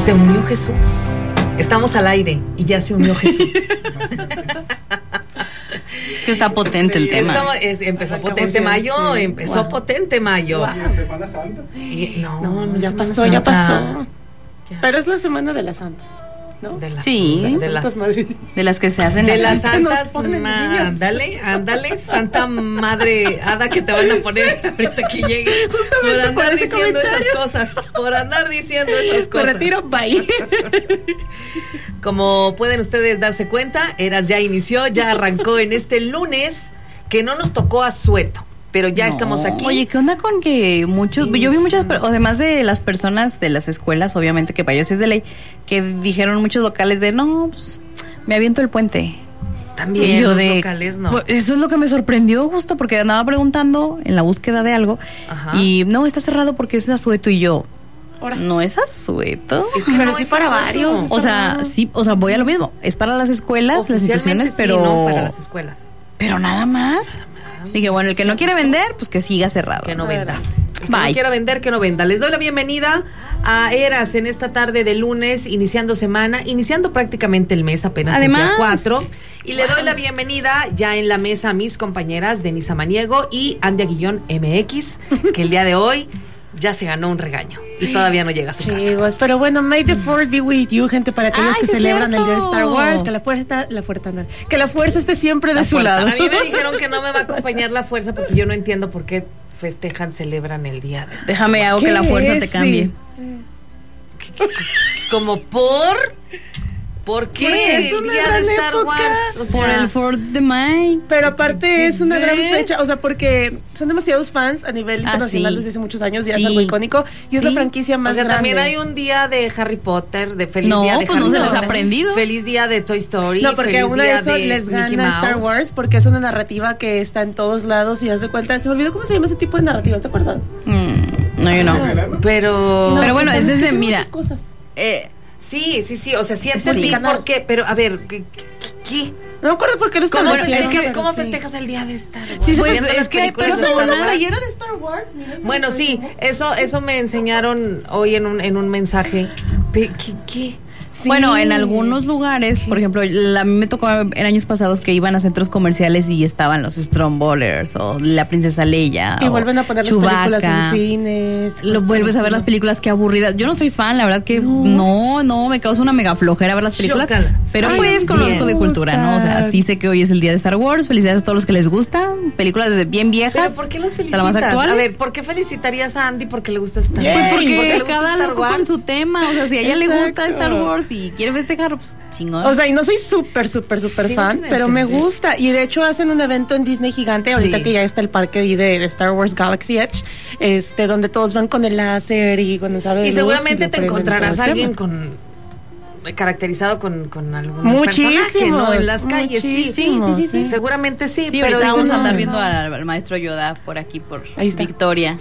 Se unió Jesús. Estamos al aire y ya se unió Jesús. Que está potente el tema. Empezó potente mayo, potente mayo. Wow. ¿Y en Semana Santa? No, ya pasó. Ya. Pero es la Semana de las Santas, ¿no? De las que se hacen. De las santas, ándale, Santa Madre Hada que te van a poner ahorita que llegue. Por andar diciendo esas cosas. Me retiro, bye. Como pueden ustedes darse cuenta, Eras ya inició, ya arrancó en este lunes, que no nos tocó asueto, pero ya estamos aquí. Oye, ¿qué onda con que muchos, yo vi muchas, además de las personas de las escuelas, obviamente que para ellos es de ley, que dijeron muchos locales de, no, pues, me aviento el puente. También los locales, no. Eso es lo que me sorprendió justo, porque andaba preguntando en la búsqueda de algo, y no, está cerrado porque es asueto, y yo... Ahora. No es asueto. Es que pero sí para varios. O sea, sí, voy a lo mismo. Es para las escuelas, las instituciones, pero. Sí, no, para las escuelas. Pero nada más. Dije, bueno, el que no quiere vender, pues que siga cerrado. Que no venda. El que no quiera vender, que no venda. Les doy la bienvenida a Eras en esta tarde de lunes, iniciando semana, iniciando prácticamente el mes, apenas además, es día 4. Y le doy la bienvenida ya en la mesa a mis compañeras Denisa Maniego y Andy Aguillón MX, que el día de hoy ya se ganó un regaño y todavía no llega a su casa. Pero bueno, may the fourth be with you, gente, para aquellos que celebran el día de Star Wars, que la fuerza esté siempre de su lado. A mí me dijeron que no me va a acompañar la fuerza porque yo no entiendo por qué celebran el día de Star Wars. Déjame hago que la fuerza te cambie. Como ¿por qué el día de Star Wars? O sea, por el 4 de mayo. Pero aparte es una gran fecha, o sea, porque son demasiados fans a nivel internacional desde hace muchos años, ya es algo icónico y es la franquicia más grande. También hay un día de Harry Potter, de feliz día de Harry Potter. No se les ha aprendido. Feliz día de Toy Story. No, porque una de eso les gana Star Wars porque es una narrativa que está en todos lados y haz de cuenta, se me olvidó cómo se llama ese tipo de narrativas, ¿te acuerdas? No, yo no. Pero bueno, es desde, mira. Cosas. Sí, o sea, sí entendí por qué, pero a ver, ¿qué? No me acuerdo por qué lo ¿Cómo festejas el día de Star Wars? Sí, pues es que pero son una playera de Star Wars. Bueno, sí, eso me enseñaron hoy en un mensaje. ¿Qué? Sí. Bueno, en algunos lugares, por ejemplo, a mí me tocó en años pasados que iban a centros comerciales y estaban los Strombowlers o la princesa Leia. Y vuelven a poner Chewbacca, las películas en cines. Lo vuelves a ver las películas, qué aburridas. Yo no soy fan, la verdad que no, me causa una mega flojera ver las películas. Pero pues conozco de cultura, ¿no? O sea, sí sé que hoy es el día de Star Wars. Felicidades a todos los que les gusta. Películas desde bien viejas. ¿Pero por qué los felicitas? A ver, ¿por qué felicitarías a Andy porque le gusta Star Wars? Pues porque cada loco con su tema. O sea, si a ella le gusta Star Wars y quiere festejar, pues chingón. O sea, y no soy súper fan, pero me gusta. Y de hecho hacen un evento en Disney gigante, ahorita que ya está el parque de Star Wars Galaxy Edge, donde todos van con el láser y cuando saben. Y seguramente te encontrarás a alguien caracterizado con algún personaje, ¿no? En las calles, sí. Seguramente sí. Sí, pero vamos a andar viendo al maestro Yoda por aquí, por Victoria.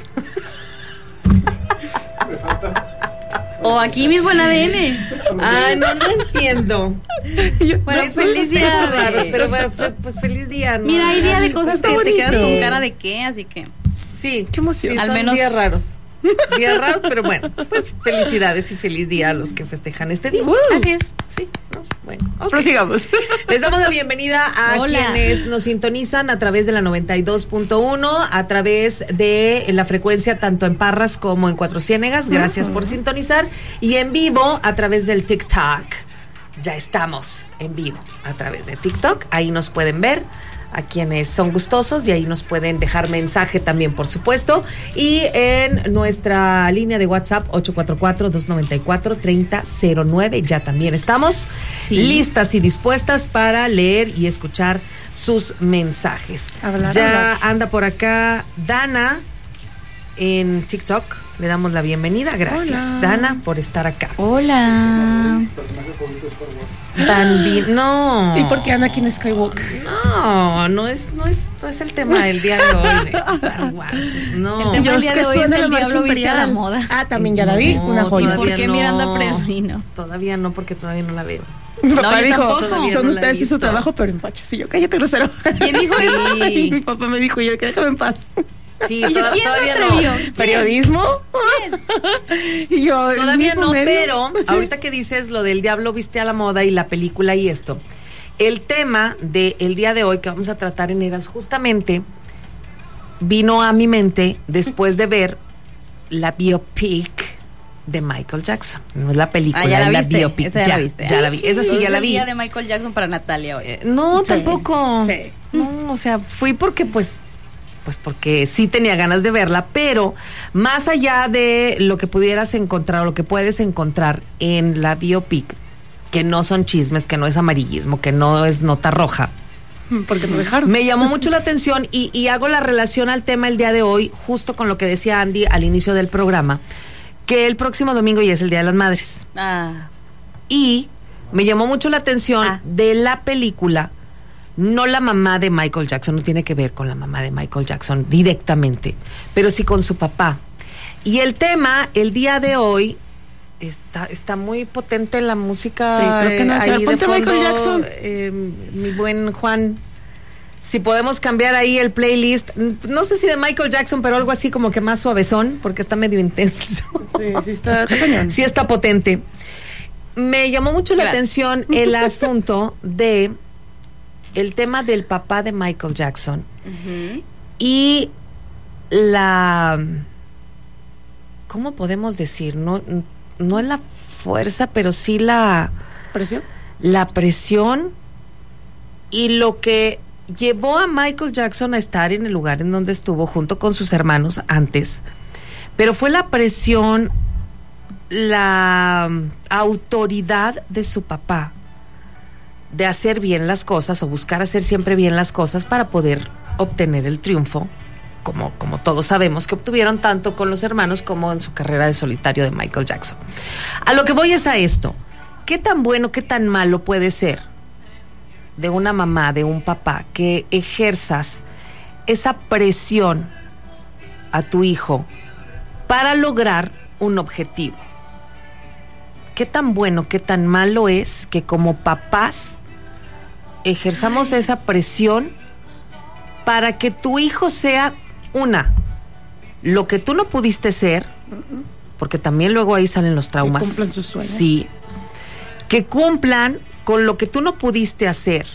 Me falta. O aquí mismo en ADN. No entiendo. Bueno, feliz día. Pero pues feliz día. ¿No? Mira, hay día de cosas que te quedas con cara de qué, así que. Sí, qué emoción. Sí, al son menos días raros. Días raros, pero bueno, pues felicidades y feliz día a los que festejan este día. Así es. Sí, ¿no? Bueno, okay. Prosigamos. Les damos la bienvenida a quienes nos sintonizan a través de la 92.1, a través de la frecuencia tanto en Parras como en Cuatro Ciénegas. Gracias por sintonizar. Y en vivo a través del TikTok. Ya estamos en vivo a través de TikTok. Ahí nos pueden ver a quienes son gustosos y ahí nos pueden dejar mensaje también, por supuesto. Y en nuestra línea de WhatsApp 844-294-3009 ya también estamos listas y dispuestas para leer y escuchar sus mensajes. Hablar. Anda por acá Dana en TikTok. Le damos la bienvenida. Gracias, hola. Dana, por estar acá. Hola. No. ¿Y por qué Anakin Skywalker? No es el tema del día de hoy. Star Wars. No. El tema del día de hoy es el Diablo Viste a la Moda. También ya la vi, una joya. ¿Y por qué Miranda Presley no? Todavía no, porque todavía no la veo. Mi papá dijo, son no ustedes y su trabajo, pero en fachas. Y yo, cállate, grosero. ¿Quién dijo eso? Mi papá me dijo, yo, que déjame en paz. Sí, ¿quién todavía se atrevió? no. ¿Quién? ¿Periodismo? Y yo, todavía no, pero ahorita que dices lo del Diablo viste a la moda y la película y esto, el tema del día de hoy que vamos a tratar en Eras justamente vino a mi mente después de ver la biopic de Michael Jackson. No es la película, es la biopic. Esa ya la viste. Ya la vi. Esa sí, ya la vi. El día de Michael Jackson para Natalia hoy. No, Sí. tampoco. Sí. No, o sea, fui porque pues porque sí tenía ganas de verla, pero más allá de lo que pudieras encontrar o lo que puedes encontrar en la biopic, que no son chismes, que no es amarillismo, que no es nota roja, porque me dejaron. me llamó mucho la atención y hago la relación al tema el día de hoy, justo con lo que decía Andy al inicio del programa, que el próximo domingo ya es el Día de las Madres. Y me llamó mucho la atención de la película. No la mamá de Michael Jackson, no tiene que ver con la mamá de Michael Jackson directamente, pero sí con su papá. Y el tema, el día de hoy, está muy potente la música. Sí, creo que no. Ahí de fondo, Michael Jackson. Mi buen Juan, si podemos cambiar ahí el playlist, no sé si de Michael Jackson, pero algo así como que más suavezón, porque está medio intenso. Sí, está cañón. Sí está potente. Me llamó mucho la atención el asunto de el tema del papá de Michael Jackson y la, ¿cómo podemos decir? No es la fuerza, pero sí la ¿Presión? La presión y lo que llevó a Michael Jackson a estar en el lugar en donde estuvo junto con sus hermanos antes, pero fue la presión, la autoridad de su papá de hacer bien las cosas o buscar hacer siempre bien las cosas para poder obtener el triunfo, como todos sabemos que obtuvieron tanto con los hermanos como en su carrera de solitario de Michael Jackson. A lo que voy es a esto: ¿qué tan bueno, qué tan malo puede ser de una mamá, de un papá, que ejerzas esa presión a tu hijo para lograr un objetivo? ¿Qué tan bueno, qué tan malo es que como papás ejerzamos esa presión para que tu hijo sea lo que tú no pudiste ser, porque también luego ahí salen los traumas? Que cumplan sus sueños. Sí, que cumplan con lo que tú no pudiste hacer,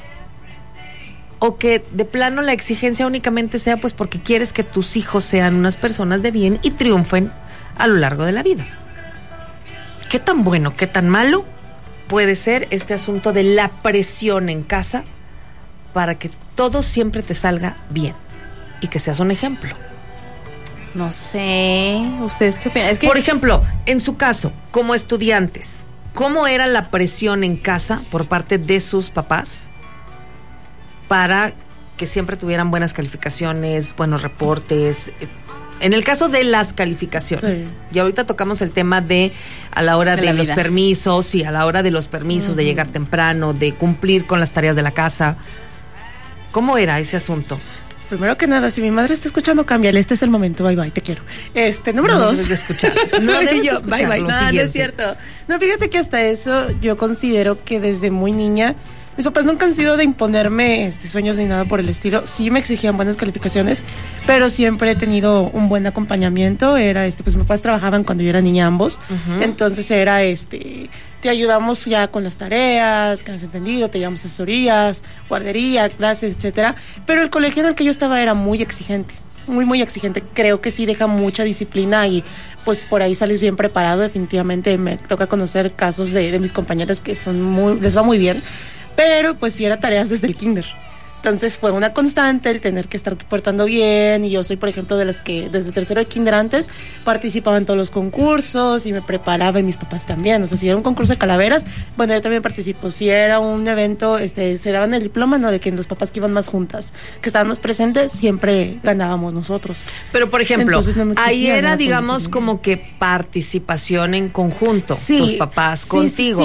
o que de plano la exigencia únicamente sea pues porque quieres que tus hijos sean unas personas de bien y triunfen a lo largo de la vida. ¿Qué tan bueno, qué tan malo puede ser este asunto de la presión en casa para que todo siempre te salga bien y que seas un ejemplo? No sé, ¿ustedes qué opinan? Es que, por ejemplo, en su caso, como estudiantes, ¿cómo era la presión en casa por parte de sus papás para que siempre tuvieran buenas calificaciones, buenos reportes? En el caso de las calificaciones, sí. Y ahorita tocamos el tema de a la hora de los permisos, y a la hora de los permisos, de llegar temprano, de cumplir con las tareas de la casa. ¿Cómo era ese asunto? Primero que nada, si mi madre está escuchando, cámbiale, este es el momento, bye, te quiero. Número 2. Debes de escuchar. No debes de escuchar. Bye. No es cierto. No, fíjate que hasta eso yo considero que desde muy niña mis papás nunca han sido de imponerme sueños ni nada por el estilo. Sí me exigían buenas calificaciones, pero siempre he tenido un buen acompañamiento. Era pues mis papás trabajaban cuando yo era niña ambos. Entonces era te ayudamos ya con las tareas, que no has entendido, te llevamos asesorías, guardería, clases, etcétera. Pero el colegio en el que yo estaba era muy exigente. Muy exigente. Creo que sí deja mucha disciplina y pues por ahí sales bien preparado. Definitivamente me toca conocer casos de mis compañeros que les va muy bien. Pero pues sí era tareas desde el kinder. Entonces fue una constante el tener que estar portando bien. Y yo soy, por ejemplo, de las que desde tercero de kinder antes participaba en todos los concursos y me preparaba, y mis papás también. O sea, si era un concurso de calaveras, bueno, yo también participo. Si era un evento, se daban el diploma, ¿no? De que los papás que iban más juntas, que estaban más presentes, siempre ganábamos nosotros. Pero, por ejemplo, ahí era, digamos, como que participación en conjunto, sí, tus papás contigo. Sí.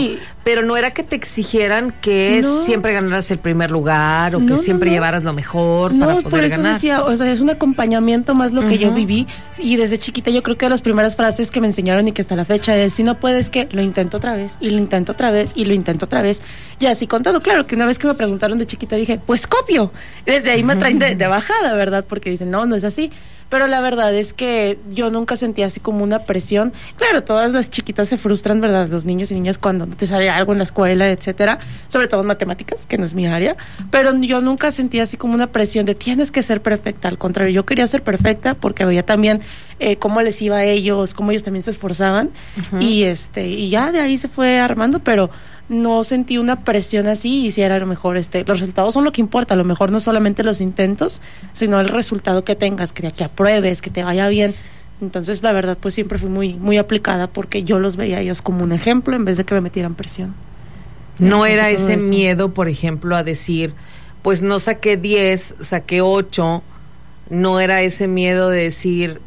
Pero no era que te exigieran que siempre ganaras el primer lugar o que siempre llevaras lo mejor para poder por eso ganar. Decía, o sea, es un acompañamiento más lo que yo viví. Y desde chiquita yo creo que las primeras frases que me enseñaron y que hasta la fecha es: si no puedes, que lo intento otra vez, y lo intento otra vez, y lo intento otra vez. Y así con todo. Claro que una vez que me preguntaron de chiquita dije, pues copio. Y desde ahí me traen de bajada, ¿verdad? Porque dicen, no es así. Pero la verdad es que yo nunca sentí así como una presión. Claro, todas las chiquitas se frustran, ¿verdad? Los niños y niñas cuando no te sale algo en la escuela, etcétera. Sobre todo en matemáticas, que no es mi área. Pero yo nunca sentí así como una presión de tienes que ser perfecta. Al contrario, yo quería ser perfecta porque veía también cómo les iba a ellos, cómo ellos también se esforzaban. Y ya de ahí se fue armando, pero no sentí una presión así. Y si era a lo mejor los resultados son lo que importa. A lo mejor no solamente los intentos, sino el resultado que tengas, que apruebes, que te vaya bien. Entonces la verdad pues siempre fui muy, muy aplicada porque yo los veía a ellos como un ejemplo en vez de que me metieran presión. No era ese miedo, por ejemplo, a decir, pues no saqué 10, saqué 8. No era ese miedo de decir,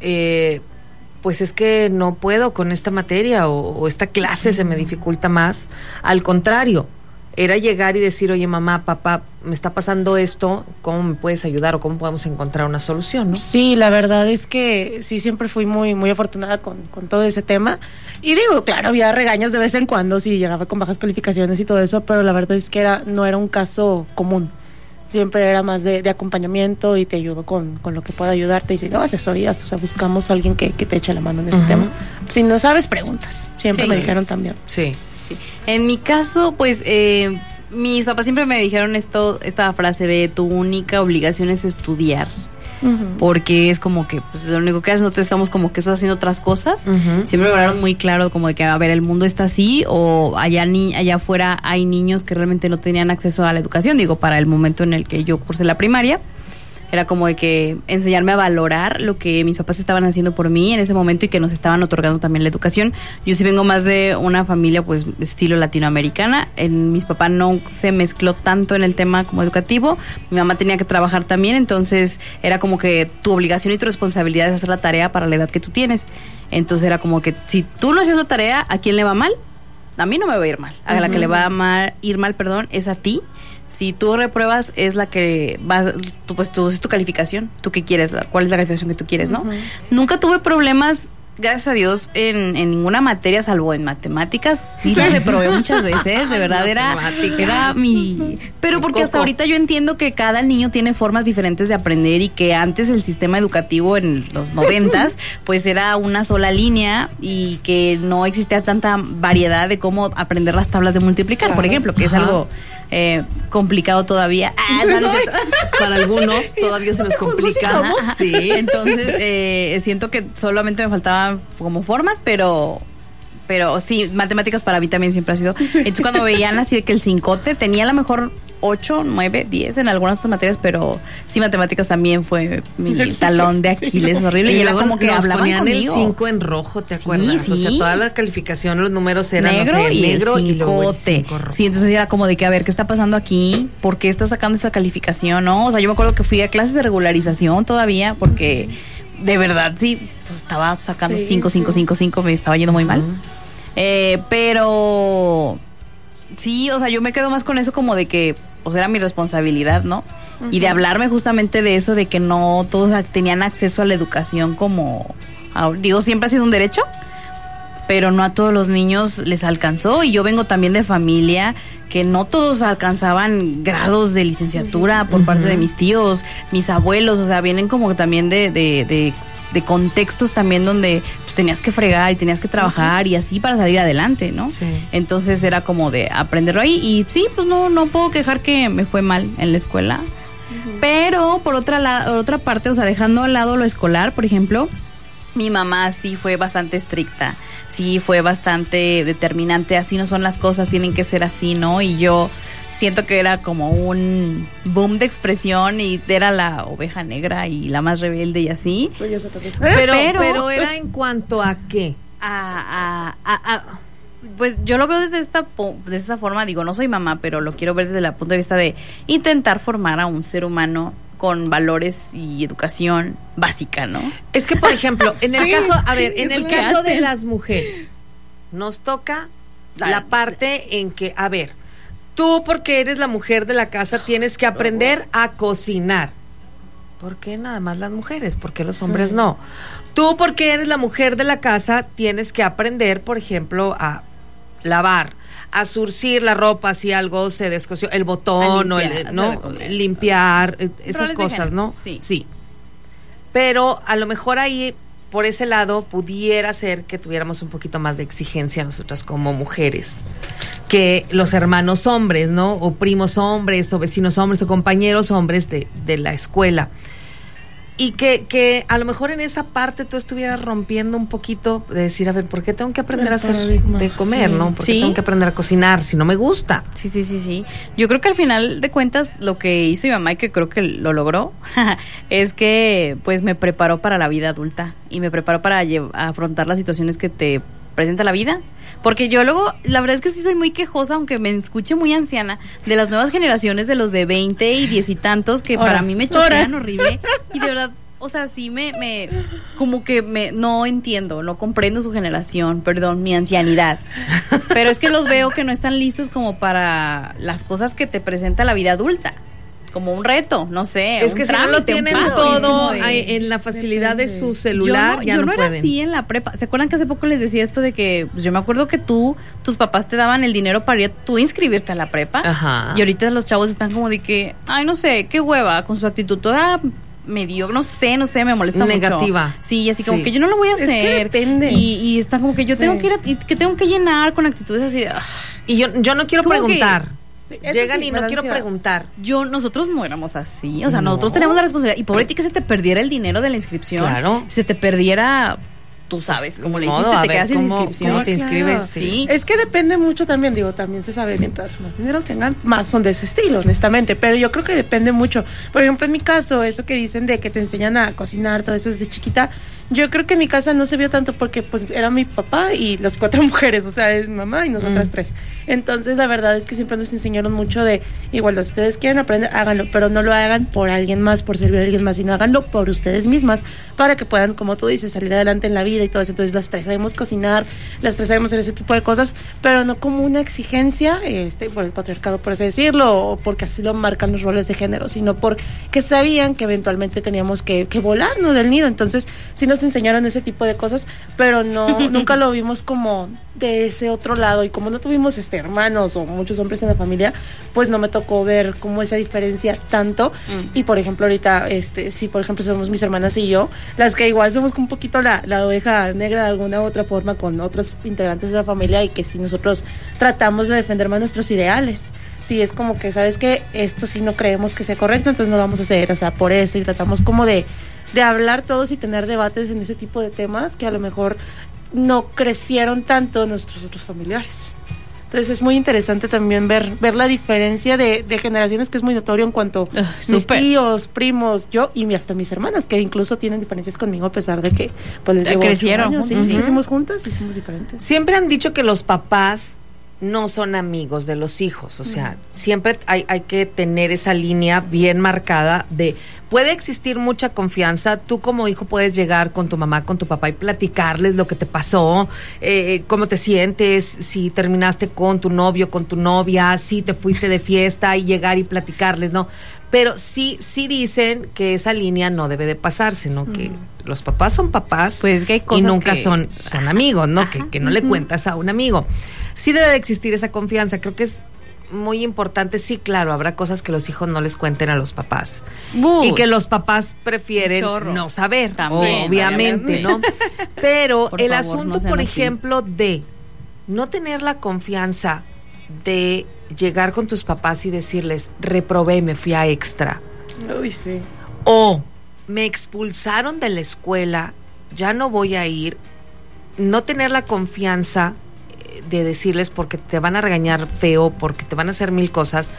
pues es que no puedo con esta materia o esta clase se me dificulta más. Al contrario, era llegar y decir, oye, mamá, papá, me está pasando esto, ¿cómo me puedes ayudar o cómo podemos encontrar una solución, no? Sí, la verdad es que sí, siempre fui muy, muy afortunada con todo ese tema. Y digo, claro, había regaños de vez en cuando si llegaba con bajas calificaciones y todo eso, pero la verdad es que no era un caso común. Siempre era más de acompañamiento y te ayudo con lo que pueda ayudarte. Y si no, asesorías, o sea, buscamos a alguien que te eche la mano en ese tema. Si no sabes, preguntas. Siempre me dijeron también. Sí. En mi caso, pues, mis papás siempre me dijeron esta frase de tu única obligación es estudiar. Porque es como que pues lo único que haces, nosotros estamos como que estás haciendo otras cosas. Siempre me hablaron muy claro como de que, a ver, el mundo está así o allá afuera hay niños que realmente no tenían acceso a la educación. Digo, para el momento en el que yo cursé la primaria, era como de que enseñarme a valorar lo que mis papás estaban haciendo por mí en ese momento y que nos estaban otorgando también la educación. Yo sí vengo más de una familia pues estilo latinoamericana. Mis papás no se mezcló tanto en el tema como educativo. Mi mamá tenía que trabajar también, entonces era como que tu obligación y tu responsabilidad es hacer la tarea para la edad que tú tienes. Entonces era como que si tú no haces la tarea, ¿a quién le va mal? A mí no me va a ir mal. A la que le va a ir mal, es a ti. Si tú repruebas, es la que vas, tú es tu calificación. ¿Tú qué quieres? ¿Cuál es la calificación que tú quieres, no? Nunca tuve problemas, gracias a Dios, en ninguna materia, salvo en matemáticas. Sí la reprobé muchas veces, de verdad, era mi... Pero porque hasta ahorita yo entiendo que cada niño tiene formas diferentes de aprender y que antes el sistema educativo en los 90s, pues era una sola línea y que no existía tanta variedad de cómo aprender las tablas de multiplicar, por ejemplo, que es algo... complicado todavía. Para algunos todavía se nos complica. Sí, entonces siento que solamente me faltaban como formas, pero sí, matemáticas para mí también siempre ha sido. Entonces cuando veían así de que el cincote tenía a lo mejor 8, 9, 10 en algunas otras materias, pero sí, matemáticas también fue mi talón de Aquiles horrible. Y era como que hablaban conmigo. El 5 en rojo, ¿te acuerdas? Sí. O sea, toda la calificación, los números eran negro, el negro y luego el 5 rojo. Sí, entonces era como de que, a ver, ¿qué está pasando aquí? ¿Por qué está sacando esa calificación? ¿No? O sea, yo me acuerdo que fui a clases de regularización todavía porque de verdad sí, pues estaba sacando 5, 5, 5, 5, me estaba yendo muy mal. Pero sí, o sea, yo me quedo más con eso como de que pues era mi responsabilidad, ¿no? Y de hablarme justamente de eso, de que no todos tenían acceso a la educación como, digo, siempre ha sido un derecho, pero no a todos los niños les alcanzó. Y yo vengo también de familia que no todos alcanzaban grados de licenciatura por parte de mis tíos, mis abuelos, o sea, vienen como también de contextos también donde pues, tenías que fregar y tenías que trabajar y así para salir adelante, ¿no? Sí. Entonces era como de aprenderlo ahí y sí, pues no puedo quejar que me fue mal en la escuela. Pero por otra parte, o sea, dejando al lado lo escolar, por ejemplo, mi mamá sí fue bastante estricta, sí fue bastante determinante, así no son las cosas, tienen que ser así, ¿no? Y yo siento que era como un boom de expresión y era la oveja negra y la más rebelde y así. Soy esa también. Pero era en cuanto a qué? Pues yo lo veo desde esta forma, digo, no soy mamá, pero lo quiero ver desde el punto de vista de intentar formar a un ser humano con valores y educación básica, ¿no? Es que, por ejemplo, en el caso, en el caso de las mujeres, nos toca la parte en que, a ver, tú porque eres la mujer de la casa tienes que aprender a cocinar. ¿Por qué nada más las mujeres? ¿Por qué los hombres no? Tú porque eres la mujer de la casa tienes que aprender, por ejemplo, a lavar, a surcir la ropa si algo se descosió, el botón limpiar esas cosas, ¿no? Sí. Pero a lo mejor ahí por ese lado pudiera ser que tuviéramos un poquito más de exigencia nosotras como mujeres que los hermanos hombres, ¿no? O primos hombres, o vecinos hombres, o compañeros hombres de la escuela. Y que a lo mejor en esa parte tú estuvieras rompiendo un poquito de decir, a ver, ¿por qué tengo que aprender a hacer de comer, no? ¿Por qué tengo que aprender a cocinar si no me gusta? Sí. Yo creo que al final de cuentas lo que hizo mi mamá, y que creo que lo logró, es que pues me preparó para la vida adulta y me preparó para afrontar las situaciones que te presenta la vida. Porque yo luego, la verdad es que sí soy muy quejosa, aunque me escuche muy anciana, de las nuevas generaciones, de los de 20 y 10 y tantos, que para mí me choquean horrible. Y de verdad, o sea, sí no entiendo, no comprendo su generación, perdón, mi ancianidad. Pero es que los veo que no están listos como para las cosas que te presenta la vida adulta. Como un reto, no sé. Es que si no lo tienen todo en la facilidad de su celular, yo no era así en la prepa. ¿Se acuerdan que hace poco les decía esto de que pues yo me acuerdo que tus papás te daban el dinero para ir tú inscribirte a la prepa? Ajá. Y ahorita los chavos están como de que, ay, no sé, qué hueva, con su actitud toda medio, no sé, me molesta negativa. Mucho. Sí, así como que yo no lo voy a hacer. Es que depende. Y están como que yo tengo que ir que tengo que llenar con actitudes así. Y yo no quiero preguntar. Llegan y no quiero preguntar. Nosotros no éramos así. O sea, nosotros teníamos la responsabilidad. Y pobre ti que se te perdiera el dinero de la inscripción. Claro. Se te perdiera, tú sabes, como le hiciste, te quedas sin inscripción. ¿Cómo te inscribes? Sí. Es que depende mucho también, también se sabe, mientras más dinero tengan, más son de ese estilo, honestamente. Pero yo creo que depende mucho. Por ejemplo, en mi caso, eso que dicen de que te enseñan a cocinar, todo eso desde chiquita. Yo creo que en mi casa no se vio tanto porque pues era mi papá y las 4 mujeres, o sea, es mamá y nosotras 3. Entonces la verdad es que siempre nos enseñaron mucho de, igual, si ustedes quieren aprender, háganlo, pero no lo hagan por alguien más, por servir a alguien más, sino háganlo por ustedes mismas, para que puedan, como tú dices, salir adelante en la vida y todo eso. Entonces las 3 sabemos cocinar, las 3 sabemos hacer ese tipo de cosas, pero no como una exigencia por el patriarcado, por así decirlo, o porque así lo marcan los roles de género, sino porque sabían que eventualmente teníamos que volarnos del nido. Entonces sí nos enseñaron ese tipo de cosas, pero nunca lo vimos como de ese otro lado. Y como no tuvimos hermanos o muchos hombres en la familia, pues no me tocó ver como esa diferencia tanto. Y por ejemplo ahorita sí, por ejemplo somos mis hermanas y yo, las que igual somos un poquito la oveja negra de alguna u otra forma con otros integrantes de la familia, y que sí nosotros tratamos de defender más nuestros ideales. Sí, es como que, ¿sabes qué? Esto sí no creemos que sea correcto, entonces no lo vamos a hacer, o sea, por esto, y tratamos como de hablar todos y tener debates en ese tipo de temas que a lo mejor no crecieron tanto nuestros otros familiares. Entonces es muy interesante también ver la diferencia de generaciones, que es muy notorio en cuanto mis tíos, primos, yo y hasta mis hermanas, que incluso tienen diferencias conmigo a pesar de que pues les llevo crecieron 8 años, sí, crecimos juntas y somos diferentes. Siempre han dicho que los papás no son amigos de los hijos, o sea, siempre hay que tener esa línea bien marcada de, puede existir mucha confianza, tú como hijo puedes llegar con tu mamá, con tu papá y platicarles lo que te pasó, cómo te sientes, si terminaste con tu novio, con tu novia, si te fuiste de fiesta, y llegar y platicarles, ¿no? Pero sí dicen que esa línea no debe de pasarse, ¿no? Que los papás son papás, pues que hay cosas y nunca que son amigos, ¿no? Que no le cuentas a un amigo. Sí debe de existir esa confianza, creo que es muy importante. Sí, claro, habrá cosas que los hijos no les cuenten a los papás y que los papás prefieren no saber, también, obviamente, ¿no? Pero el asunto, por ejemplo, de no tener la confianza de llegar con tus papás y decirles, reprobé, me fui a extra. Uy, sí. O me expulsaron de la escuela, ya no voy a ir. No tener la confianza de decirles porque te van a regañar feo, porque te van a hacer 1000 cosas,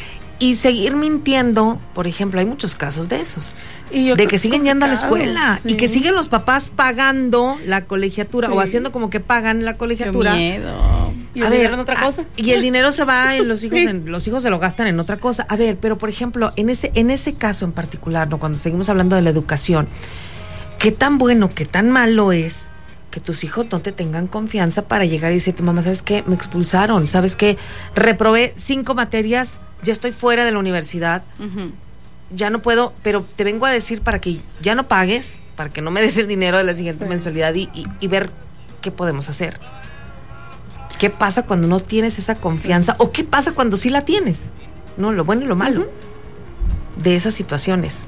y seguir mintiendo. Por ejemplo, hay muchos casos de esos, de que siguen yendo a la escuela, sí, y que siguen los papás pagando la colegiatura, o haciendo como que pagan la colegiatura. Qué miedo. Y a ver, en otra cosa. Y el dinero se va en los hijos, los hijos se lo gastan en otra cosa. A ver, pero por ejemplo, en ese caso en particular, ¿no? Cuando seguimos hablando de la educación, qué tan bueno, qué tan malo es que tus hijos no te tengan confianza para llegar y decirte, mamá, ¿sabes qué? Me expulsaron, ¿sabes qué? Reprobé 5 materias, ya estoy fuera de la universidad, ya no puedo, pero te vengo a decir para que ya no pagues, para que no me des el dinero de la siguiente mensualidad y ver qué podemos hacer. ¿Qué pasa cuando no tienes esa confianza? ¿O qué pasa cuando sí la tienes? No, lo bueno y lo malo de esas situaciones.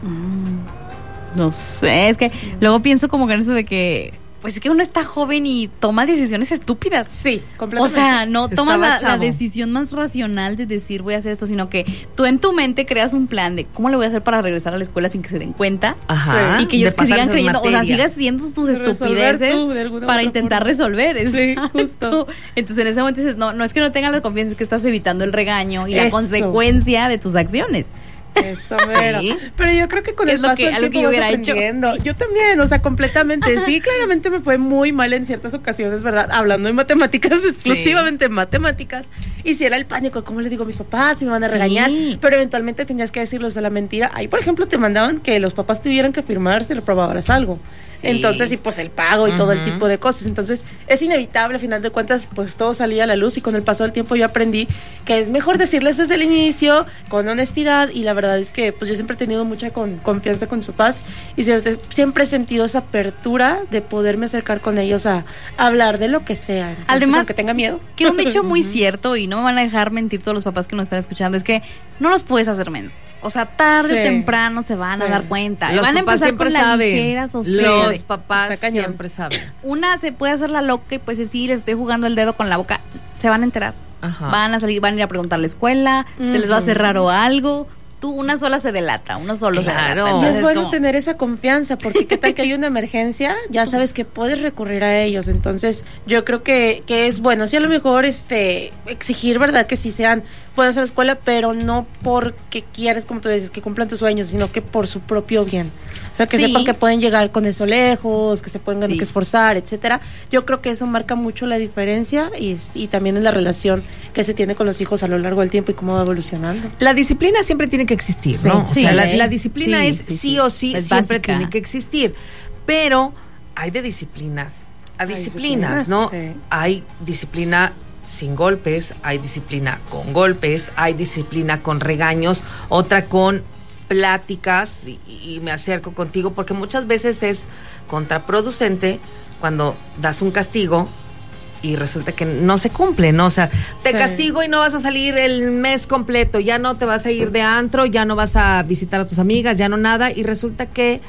No sé, es que luego pienso como que en eso de que, pues es que uno está joven y toma decisiones estúpidas. Sí, completamente. O sea, no tomas la decisión más racional de decir voy a hacer esto, sino que tú en tu mente creas un plan de cómo le voy a hacer para regresar a la escuela sin que se den cuenta. Ajá. Y que ellos que sigan creyendo, materias. O sea, sigas haciendo tus estupideces para intentar resolver. Sí, justo. Entonces en ese momento dices, no es que no tengas la confianza, es que estás evitando el regaño y la consecuencia de tus acciones. Eso, sí. Pero yo creo que con el paso del tiempo vas aprendiendo. Yo también, o sea, completamente. Sí, claramente me fue muy mal en ciertas ocasiones, ¿verdad? Hablando de matemáticas, exclusivamente matemáticas. Y si era el pánico, ¿cómo le digo a mis papás? Si me van a regañar. Pero eventualmente tenías que decirles a la mentira. Ahí, por ejemplo, te mandaban que los papás tuvieran que firmar si reprobaras algo. Sí. Entonces, y pues el pago y todo el tipo de cosas. Entonces, es inevitable, al final de cuentas, pues todo salía a la luz y con el paso del tiempo yo aprendí que es mejor decirles desde el inicio, con honestidad, y la verdad es que pues yo siempre he tenido mucha confianza con mis papás y siempre he sentido esa apertura de poderme acercar con ellos a hablar de lo que sea. Entonces, además, aunque tenga miedo. Que un hecho muy cierto, y no me van a dejar mentir todos los papás que nos están escuchando, es que no los puedes hacer mensos. O sea, tarde o temprano se van a dar cuenta. Los van a empezar con la ligera sospecha. Los papás siempre saben. Una se puede hacer la loca y pues decir, estoy jugando el dedo con la boca. Se van a enterar. Ajá. Van a salir, van a ir a preguntar a la escuela, se les va a hacer raro algo. Tú, una sola se delata, uno solo se delata. Entonces, y es bueno tener esa confianza, porque qué tal que hay una emergencia, ya sabes que puedes recurrir a ellos. Entonces, yo creo que es bueno, sí, a lo mejor exigir, ¿verdad? Que sí sean buenos en la escuela, pero no porque quieres, como tú dices, que cumplan tus sueños, sino que por su propio bien. O sea, que sepan que pueden llegar con eso lejos, que se pueden que esforzar, etcétera. Yo creo que eso marca mucho la diferencia y también en la relación que se tiene con los hijos a lo largo del tiempo y cómo va evolucionando. La disciplina siempre tiene que existir, ¿no? O sea, la disciplina sí o sí siempre básica. Tiene que existir. Pero hay de disciplinas a disciplinas, ¿no? Sí. Hay disciplina sin golpes, hay disciplina con golpes, hay disciplina con regaños, otra con pláticas y me acerco contigo porque muchas veces es contraproducente cuando das un castigo y resulta que no se cumple, ¿no? O sea, te castigo y no vas a salir el mes completo, ya no te vas a ir de antro, ya no vas a visitar a tus amigas, ya no nada, y resulta que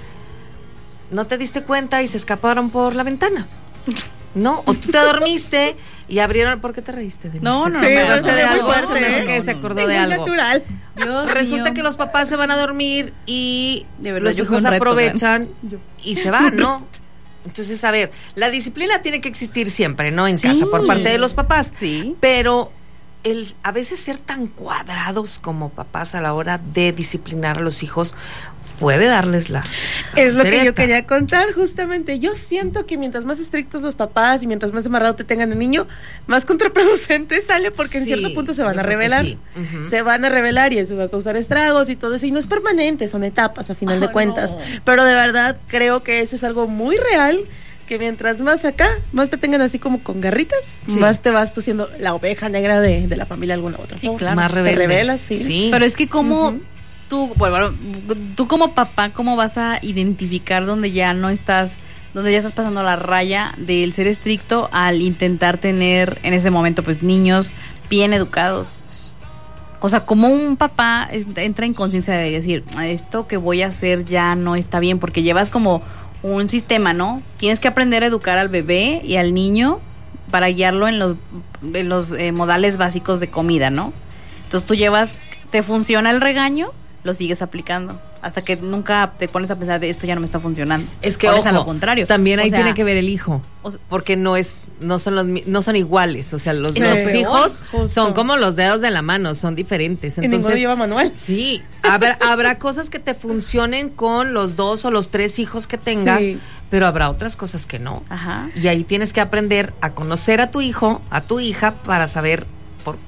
no te diste cuenta y se escaparon por la ventana, ¿no? O tú te dormiste y abrieron. ¿Por qué te reíste de mí? No, de algo, que se acordó de algo. Natural. Resulta que los papás se van a dormir y los hijos aprovechan y se van, ¿no? Entonces, a ver, la disciplina tiene que existir siempre, ¿no? En casa, por parte de los papás. Sí. Pero a veces ser tan cuadrados como papás a la hora de disciplinar a los hijos puede darles la es lo que yo quería contar justamente. Yo siento que mientras más estrictos los papás y mientras más amarrado te tengan el niño, más contraproducente sale porque en cierto punto se van a rebelar. Se van a rebelar y eso va a causar estragos y todo eso. Y no es permanente, son etapas a final de cuentas. No. Pero de verdad creo que eso es algo muy real, que mientras más acá, más te tengan así como con garritas, más te vas tú siendo la oveja negra de la familia alguna u otra. Sí, claro. Más rebelde. Te rebelas, sí. Pero es que como tú como papá, ¿cómo vas a identificar donde ya estás pasando la raya del ser estricto al intentar tener en ese momento pues niños bien educados? O sea, como un papá entra en conciencia de decir, esto que voy a hacer ya no está bien, porque llevas como un sistema, ¿no? Tienes que aprender a educar al bebé y al niño para guiarlo en los modales básicos de comida, ¿no? Entonces tú te funciona el regaño, lo sigues aplicando hasta que nunca te pones a pensar de esto ya no me está funcionando. Es que ojo, a lo contrario. También ahí tiene que ver el hijo, porque no son iguales, o sea, los hijos son como los dedos de la mano, son diferentes. Entonces, y ninguno lleva manual. Sí, habrá cosas que te funcionen con los 2 o los 3 hijos que tengas, pero habrá otras cosas que no. Ajá. Y ahí tienes que aprender a conocer a tu hijo, a tu hija, para saber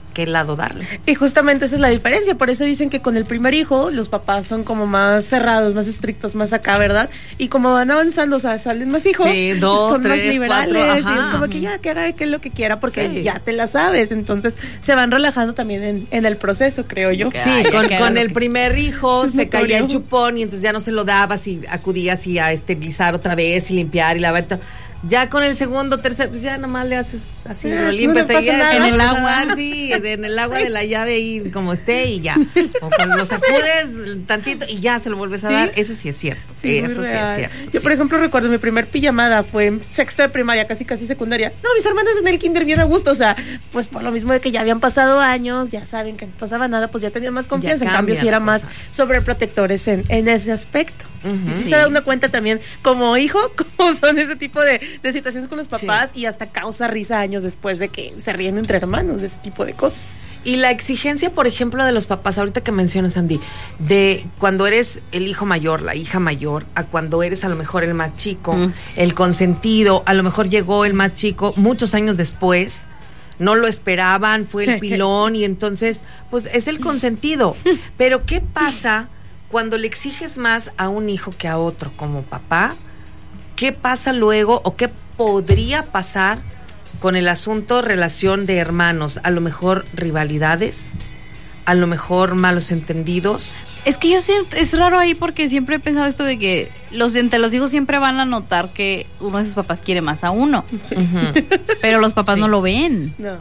qué lado darle. Y justamente esa es la diferencia, por eso dicen que con el primer hijo los papás son como más cerrados, más estrictos, más acá, ¿verdad? Y como van avanzando, o sea, salen más hijos, sí, 2, son 3, más liberales, 4, y es como que ya, que haga que lo que quiera, porque ya te la sabes, entonces se van relajando también en el proceso, creo yo. Sí, con el primer hijo se caía el chupón y entonces ya no se lo dabas y acudías y a esterilizar otra vez y limpiar y lavar. Ya con el segundo, tercer, pues ya nomás le haces así, lo limpias, no en el agua, sí, en el agua de la llave ahí como esté y ya. O cuando lo sacudes tantito y ya se lo vuelves a dar, eso sí es cierto. Sí, eso sí es cierto. Yo, por ejemplo, recuerdo mi primer pijamada fue en sexto de primaria, casi secundaria. No, mis hermanas en el kinder bien a gusto, o sea, pues por lo mismo de que ya habían pasado años, ya saben que no pasaba nada, pues ya tenían más confianza. En cambio, sí era más sobreprotectores en ese aspecto. Y sí se da una cuenta también como hijo, cómo son ese tipo de situaciones con los papás y hasta causa risa años después de que se ríen entre hermanos de ese tipo de cosas. Y la exigencia, por ejemplo, de los papás, ahorita que mencionas, Andy, de cuando eres el hijo mayor, la hija mayor, a cuando eres a lo mejor el más chico, el consentido, a lo mejor llegó el más chico muchos años después, no lo esperaban, fue el pilón y entonces, pues es el consentido. Pero ¿qué pasa cuando le exiges más a un hijo que a otro como papá? ¿Qué pasa luego o qué podría pasar con el asunto relación de hermanos? A lo mejor rivalidades, a lo mejor malos entendidos. Es que yo siento, es raro ahí porque siempre he pensado esto de que entre los hijos siempre van a notar que uno de sus papás quiere más a uno. Sí. Pero los papás no lo ven. No.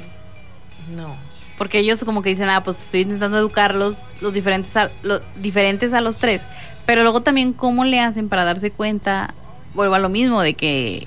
Porque ellos como que dicen, pues estoy intentando educarlos los diferentes a los tres. Pero luego también cómo le hacen para darse cuenta, vuelvo a lo mismo, de que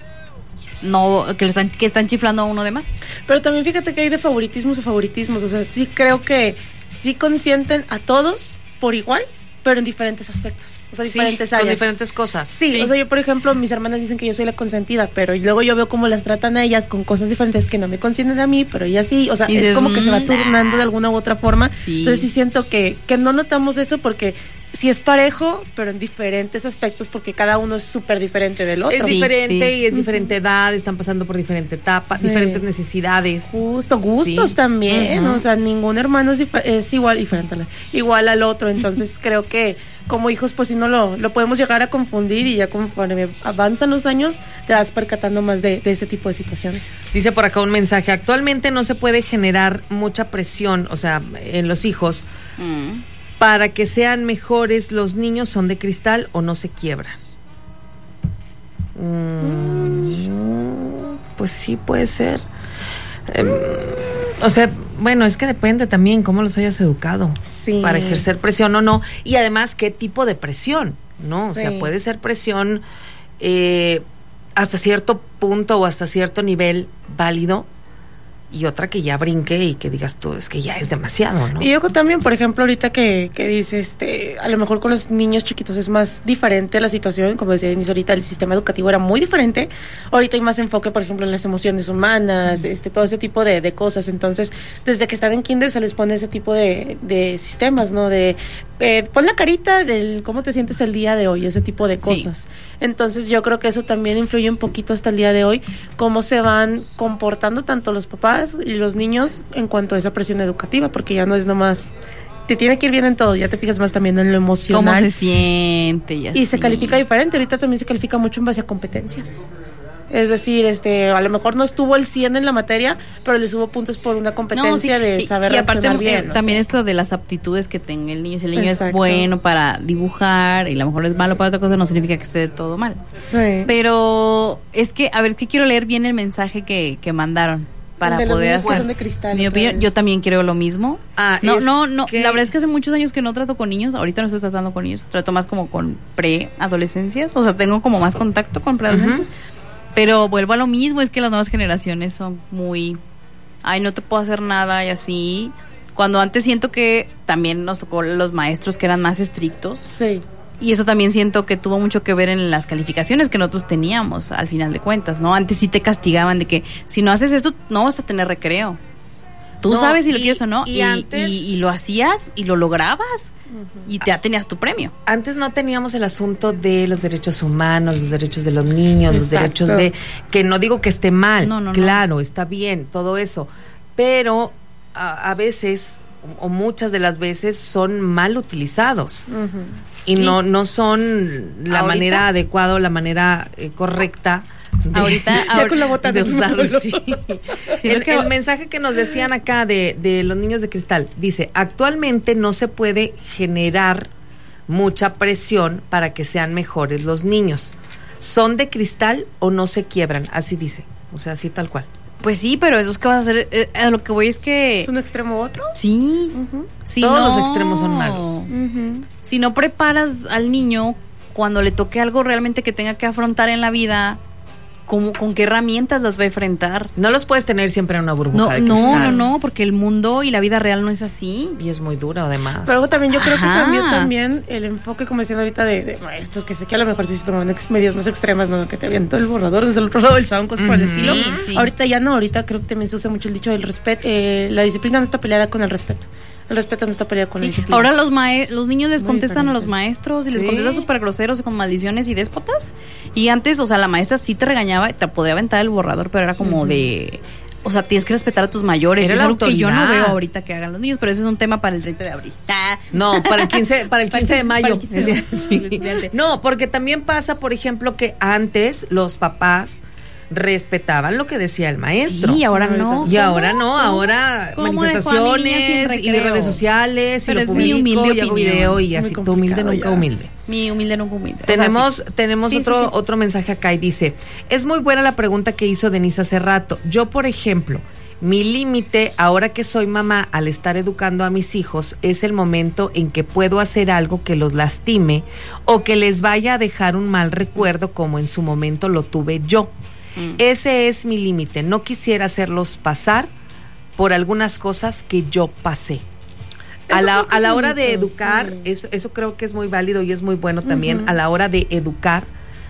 que están chiflando a uno de más. Pero también fíjate que hay de favoritismos a favoritismos, o sea, sí creo que sí consienten a todos por igual, pero en diferentes aspectos, o sea, diferentes áreas. Con diferentes cosas. Sí, o sea, yo por ejemplo, mis hermanas dicen que yo soy la consentida, pero luego yo veo cómo las tratan a ellas con cosas diferentes que no me consienten a mí, pero ellas sí, o sea, es como que se va turnando de alguna u otra forma. Sí. Entonces sí siento que no notamos eso porque sí es parejo, pero en diferentes aspectos porque cada uno es súper diferente del otro. Es diferente y es diferente edad, están pasando por diferente etapa, diferentes necesidades. Gustos también, o sea, ningún hermano es igual al otro, entonces creo que como hijos pues sí no lo podemos llegar a confundir y ya conforme avanzan los años te vas percatando más de ese tipo de situaciones. Dice por acá un mensaje, actualmente no se puede generar mucha presión, o sea, en los hijos, para que sean mejores. Los niños son de cristal o no se quiebran. Pues sí puede ser. O sea, bueno, es que depende también cómo los hayas educado para ejercer presión o no, y además qué tipo de presión, ¿no? O sea, puede ser presión hasta cierto punto o hasta cierto nivel válido, y otra que ya brinque y que digas tú, es que ya es demasiado, ¿no? Y ojo también, por ejemplo, ahorita que dices, a lo mejor con los niños chiquitos es más diferente la situación, como decía Denise ahorita, el sistema educativo era muy diferente, ahorita hay más enfoque, por ejemplo, en las emociones humanas, todo ese tipo de cosas, entonces, desde que están en kinder se les pone ese tipo de sistemas, ¿no? Pon la carita del cómo te sientes el día de hoy, ese tipo de cosas. Entonces, yo creo que eso también influye un poquito hasta el día de hoy, cómo se van comportando tanto los papás y los niños en cuanto a esa presión educativa, porque ya no es nomás te tiene que ir bien en todo, ya te fijas más también en lo emocional, cómo se siente y se califica diferente. Ahorita también se califica mucho en base a competencias, es decir, a lo mejor no estuvo el 100 en la materia, pero le subo puntos por una competencia de saber reaccionar bien. Y aparte también esto de las aptitudes que tenga el niño, si el niño es bueno para dibujar y a lo mejor es malo para otra cosa, no significa que esté de todo mal. Sí. Pero es que, a ver, es que quiero leer bien el mensaje que mandaron para poder hacer de cristal, mi opinión. Yo también quiero lo mismo. No, la verdad es que hace muchos años que no trato con niños. Ahorita no estoy tratando con niños, trato más como con preadolescencias, o sea, tengo como más contacto con preadolescencias. Pero vuelvo a lo mismo, es que las nuevas generaciones son muy, no te puedo hacer nada y así. Cuando antes siento que también nos tocó los maestros que eran más estrictos. Sí. Y eso también siento que tuvo mucho que ver en las calificaciones que nosotros teníamos al final de cuentas, ¿no? Antes sí te castigaban de que si no haces esto no vas a tener recreo. Tú sabes si lo quieres o no, y lo hacías y lo lograbas y ya tenías tu premio. Antes no teníamos el asunto de los derechos humanos, los derechos de los niños, los derechos de, que no digo que esté mal, claro, está bien, todo eso, pero a veces o muchas de las veces son mal utilizados y no son la manera adecuada o la manera correcta de usarlos. Sí. El mensaje que nos decían acá de los niños de cristal dice: actualmente no se puede generar mucha presión para que sean mejores los niños. ¿Son de cristal o no se quiebran? Así dice, o sea, así tal cual. Pues sí, pero entonces, ¿qué vas a hacer? A lo que voy es que... ¿Es un extremo u otro? Sí. Todos los extremos son malos. Si no preparas al niño cuando le toque algo realmente que tenga que afrontar en la vida, ¿con qué herramientas las va a enfrentar? No los puedes tener siempre en una burbuja de cristal. No, porque el mundo y la vida real no es así. Y es muy duro, además. Pero algo también yo creo que cambió también el enfoque, como decían ahorita, de maestros, que sé que a lo mejor sí se toman medidas más extremas, ¿no? Que te aviento el borrador desde el otro lado del salón, cosas por el estilo. Sí. Ahorita ya no, ahorita creo que también se usa mucho el dicho del respeto. La disciplina no está peleada con el respeto. El respeto no está peleado con la disciplina. Ahora los niños les contestan a los maestros y les contestan súper groseros y con maldiciones y déspotas. Y antes, o sea, la maestra sí te regañaba y te podía aventar el borrador, pero era como de... O sea, tienes que respetar a tus mayores. Era es algo que yo no veo autoridad. ahorita que hagan los niños, pero eso es un tema para el 30 de abril. No, para el 15 de mayo. Sí. No, porque también pasa, por ejemplo, que antes los papás respetaban lo que decía el maestro. Sí, ahora no. Y ahora no, ahora manifestaciones y redes sociales, pero y lo publico y hago video y así. Tu humilde nunca humilde. Mi humilde nunca humilde. Tenemos otro mensaje acá y dice: es muy buena la pregunta que hizo Denise hace rato. Yo, por ejemplo, mi límite ahora que soy mamá al estar educando a mis hijos es el momento en que puedo hacer algo que los lastime o que les vaya a dejar un mal recuerdo como en su momento lo tuve yo. Ese es mi límite. No quisiera hacerlos pasar por algunas cosas que yo pasé. A la hora de educar, eso creo que es muy válido y es muy bueno también. A la hora de educar,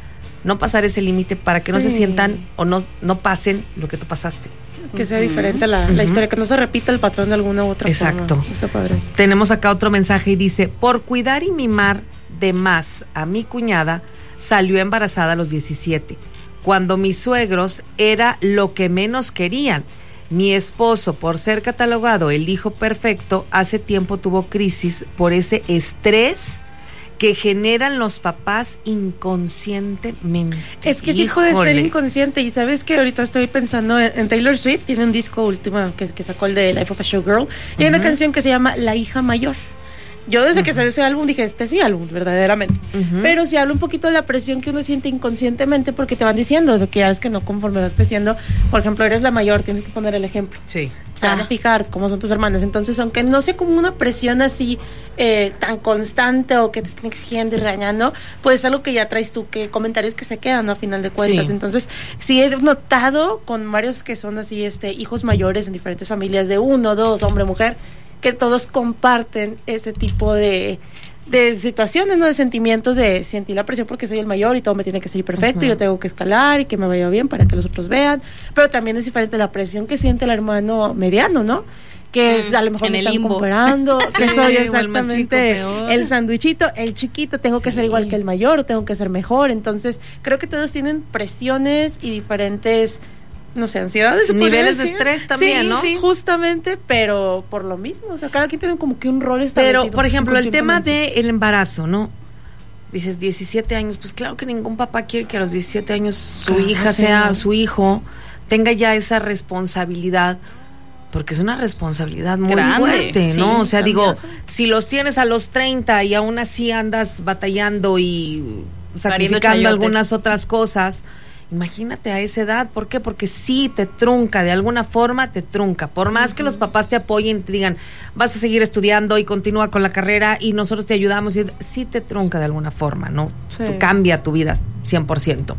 no pasar ese límite para que no se sientan o no pasen lo que tú pasaste. Que sea diferente la historia, que no se repita el patrón de alguna u otra forma. Exacto. Está padre. Tenemos acá otro mensaje y dice: por cuidar y mimar de más a mi cuñada, salió embarazada a los 17. Cuando mis suegros era lo que menos querían. Mi esposo, por ser catalogado el hijo perfecto, hace tiempo tuvo crisis por ese estrés que generan los papás inconscientemente. Es que es hijo de ser inconsciente. Y sabes que ahorita estoy pensando en Taylor Swift. Tiene un disco último que sacó, el de Life of a Showgirl, y hay una canción que se llama La hija mayor. Yo desde que salió ese álbum dije, este es mi álbum, verdaderamente. Pero si hablo un poquito de la presión que uno siente inconscientemente, porque te van diciendo de que ya es que no, conforme vas creciendo, por ejemplo, eres la mayor, tienes que poner el ejemplo. Sí. Se van a fijar cómo son tus hermanas. Entonces, aunque no sea como una presión así tan constante o que te estén exigiendo y regañando, pues es algo que ya traes tú, que comentarios que se quedan, ¿no? A final de cuentas. Sí. Entonces, sí he notado con varios que son así, hijos mayores en diferentes familias de 1, 2, hombre, mujer, que todos comparten ese tipo de situaciones, ¿no? De sentimientos de sentir la presión porque soy el mayor y todo me tiene que salir perfecto y yo tengo que escalar y que me vaya bien para que los otros vean. Pero también es diferente la presión que siente el hermano mediano, ¿no? Que es, a lo mejor me están comparando, que soy exactamente el sandwichito, el chiquito, tengo que ser igual que el mayor o tengo que ser mejor. Entonces, creo que todos tienen presiones y diferentes, no sé, ansiedades. Niveles de estrés también, ¿no? Sí, justamente, pero por lo mismo. O sea, cada quien tiene como que un rol establecido. Pero, por ejemplo, el tema del embarazo, ¿no? Dices 17 años, pues claro que ningún papá quiere que a los 17 años su hija sea su hijo, tenga ya esa responsabilidad, porque es una responsabilidad muy fuerte, ¿no? O sea, digo, si los tienes a los 30 y aún así andas batallando y sacrificando algunas otras cosas, imagínate a esa edad. ¿Por qué? Porque sí te trunca, de alguna forma te trunca. Por más que los papás te apoyen y te digan, vas a seguir estudiando y continúa con la carrera y nosotros te ayudamos, y sí te trunca de alguna forma, ¿no? Sí. Cambia tu vida 100%.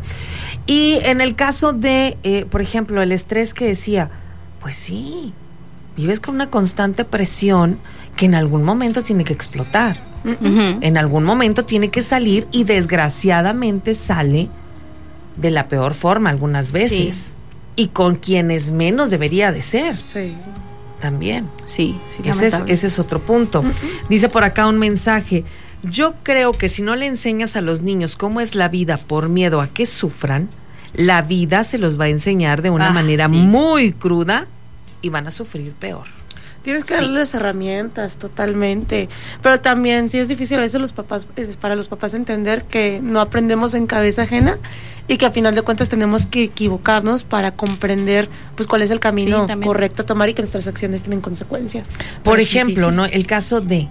Y en el caso de, por ejemplo, el estrés que decía, pues sí, vives con una constante presión que en algún momento tiene que explotar. En algún momento tiene que salir y desgraciadamente sale de la peor forma algunas veces, y con quienes menos debería de ser. Sí. También. Sí, ese es otro punto. Dice por acá un mensaje: yo creo que si no le enseñas a los niños cómo es la vida por miedo a que sufran, la vida se los va a enseñar de una manera muy cruda y van a sufrir peor. Tienes que darle las herramientas, totalmente. Pero también sí es difícil a veces para los papás entender que no aprendemos en cabeza ajena y que a final de cuentas tenemos que equivocarnos para comprender pues cuál es el camino correcto a tomar y que nuestras acciones tienen consecuencias. Por ejemplo, ¿no? El caso de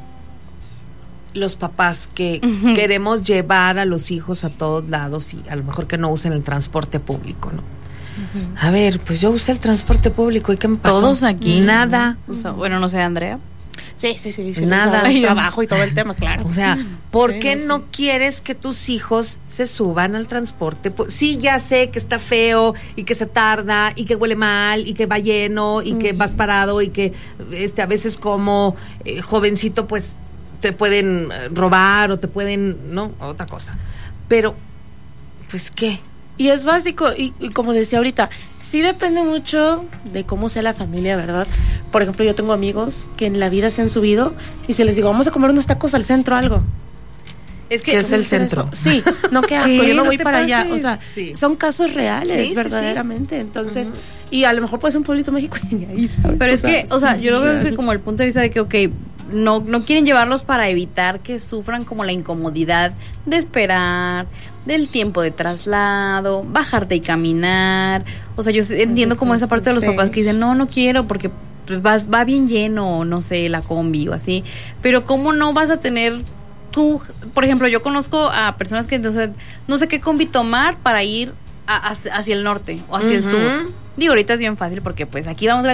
los papás que queremos llevar a los hijos a todos lados y a lo mejor que no usen el transporte público, ¿no? A ver, pues yo usé el transporte público y ¿qué me pasó? Todos aquí. Nada. O sea, bueno, no sé, Andrea. Sí. Nada. El trabajo y todo el tema, claro. O sea, ¿por qué no quieres que tus hijos se suban al transporte? Sí, ya sé que está feo y que se tarda y que huele mal y que va lleno y que vas parado y que a veces como jovencito pues te pueden robar o te pueden, ¿no? Otra cosa. Pero, pues, ¿qué? Y es básico, y como decía ahorita, sí depende mucho de cómo sea la familia, ¿verdad? Por ejemplo, yo tengo amigos que en la vida se han subido y si les digo, vamos a comer unos tacos al centro, algo. Es que ¿qué es el centro? Eso? Sí, no, qué asco, yo no voy para allá. O sea, son casos reales, verdaderamente. Entonces, y a lo mejor puede ser un pueblito México y ahí, ¿sabes? Pero es que, o sea, yo lo veo desde como el punto de vista de que, ok, no quieren llevarlos para evitar que sufran como la incomodidad de esperar, del tiempo de traslado, bajarte y caminar. O sea, yo entiendo como esa parte de los papás que dicen, no quiero porque va bien lleno, no sé, la combi o así. Pero ¿cómo no vas a tener tú? Por ejemplo, yo conozco a personas que no sé qué combi tomar para ir hacia el norte o hacia el sur. Digo, ahorita es bien fácil porque pues aquí vamos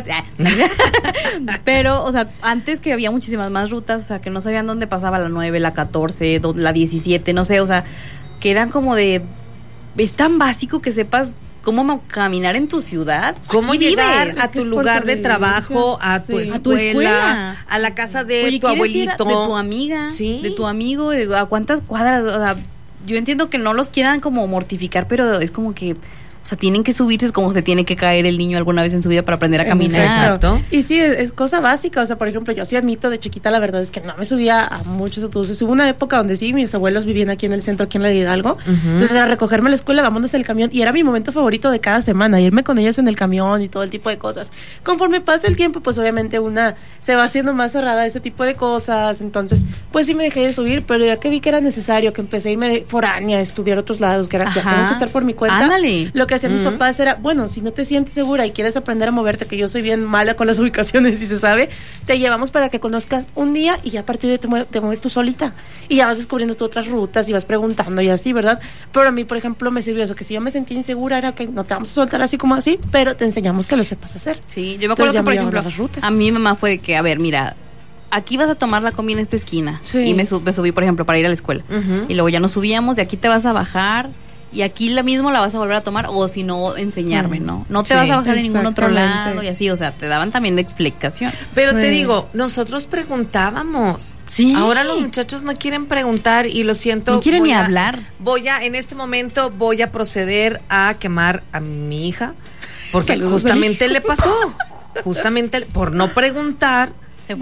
pero, o sea, antes que había muchísimas más rutas, o sea, que no sabían dónde pasaba la 9, la 14, la 17, no sé, o sea, que eran como de, es tan básico que sepas cómo caminar en tu ciudad, cómo llegar a tu lugar de trabajo, a tu escuela, a la casa de tu abuelito, de tu amiga, de tu amigo, a cuántas cuadras. O sea, yo entiendo que no los quieran como mortificar, pero es como que, o sea, tienen que subirse, es como se tiene que caer el niño alguna vez en su vida para aprender a caminar. Exacto. Y sí, es cosa básica. O sea, por ejemplo, yo sí admito, de chiquita la verdad es que no me subía a muchos autobuses. Hubo una época donde sí, mis abuelos vivían aquí en el centro, aquí en la Hidalgo. Entonces era recogerme a la escuela, vámonos en el camión. Y era mi momento favorito de cada semana, irme con ellos en el camión y todo el tipo de cosas. Conforme pasa el tiempo, pues obviamente una se va haciendo más cerrada a ese tipo de cosas. Entonces, pues sí me dejé de subir, pero ya que vi que era necesario, que empecé a irme de foránea, a estudiar otros lados, que era que tengo que estar por mi cuenta. Ándale. Lo que hacían mis papás era, bueno, si no te sientes segura y quieres aprender a moverte, que yo soy bien mala con las ubicaciones, si se sabe, te llevamos para que conozcas un día y ya a partir de te mueves tú solita y ya vas descubriendo tú otras rutas y vas preguntando y así, ¿verdad? Pero a mí, por ejemplo, me sirvió eso, que si yo me sentía insegura era que no te vamos a soltar así como así, pero te enseñamos que lo sepas hacer. Sí, yo me acuerdo que, por ejemplo, a mi mamá fue que, a ver, mira, aquí vas a tomar la comida en esta esquina. Y me subí, por ejemplo, para ir a la escuela. Y luego ya nos subíamos, de aquí te vas a bajar y aquí la mismo la vas a volver a tomar, o si no, enseñarme, ¿no? No te vas a bajar en ningún otro lado y así, o sea, te daban también de explicación. Pero te digo, nosotros preguntábamos. Sí. Ahora los muchachos no quieren preguntar y lo siento. No quieren ni hablar. En este momento voy a proceder a quemar a mi hija, porque justamente le pasó, justamente por no preguntar.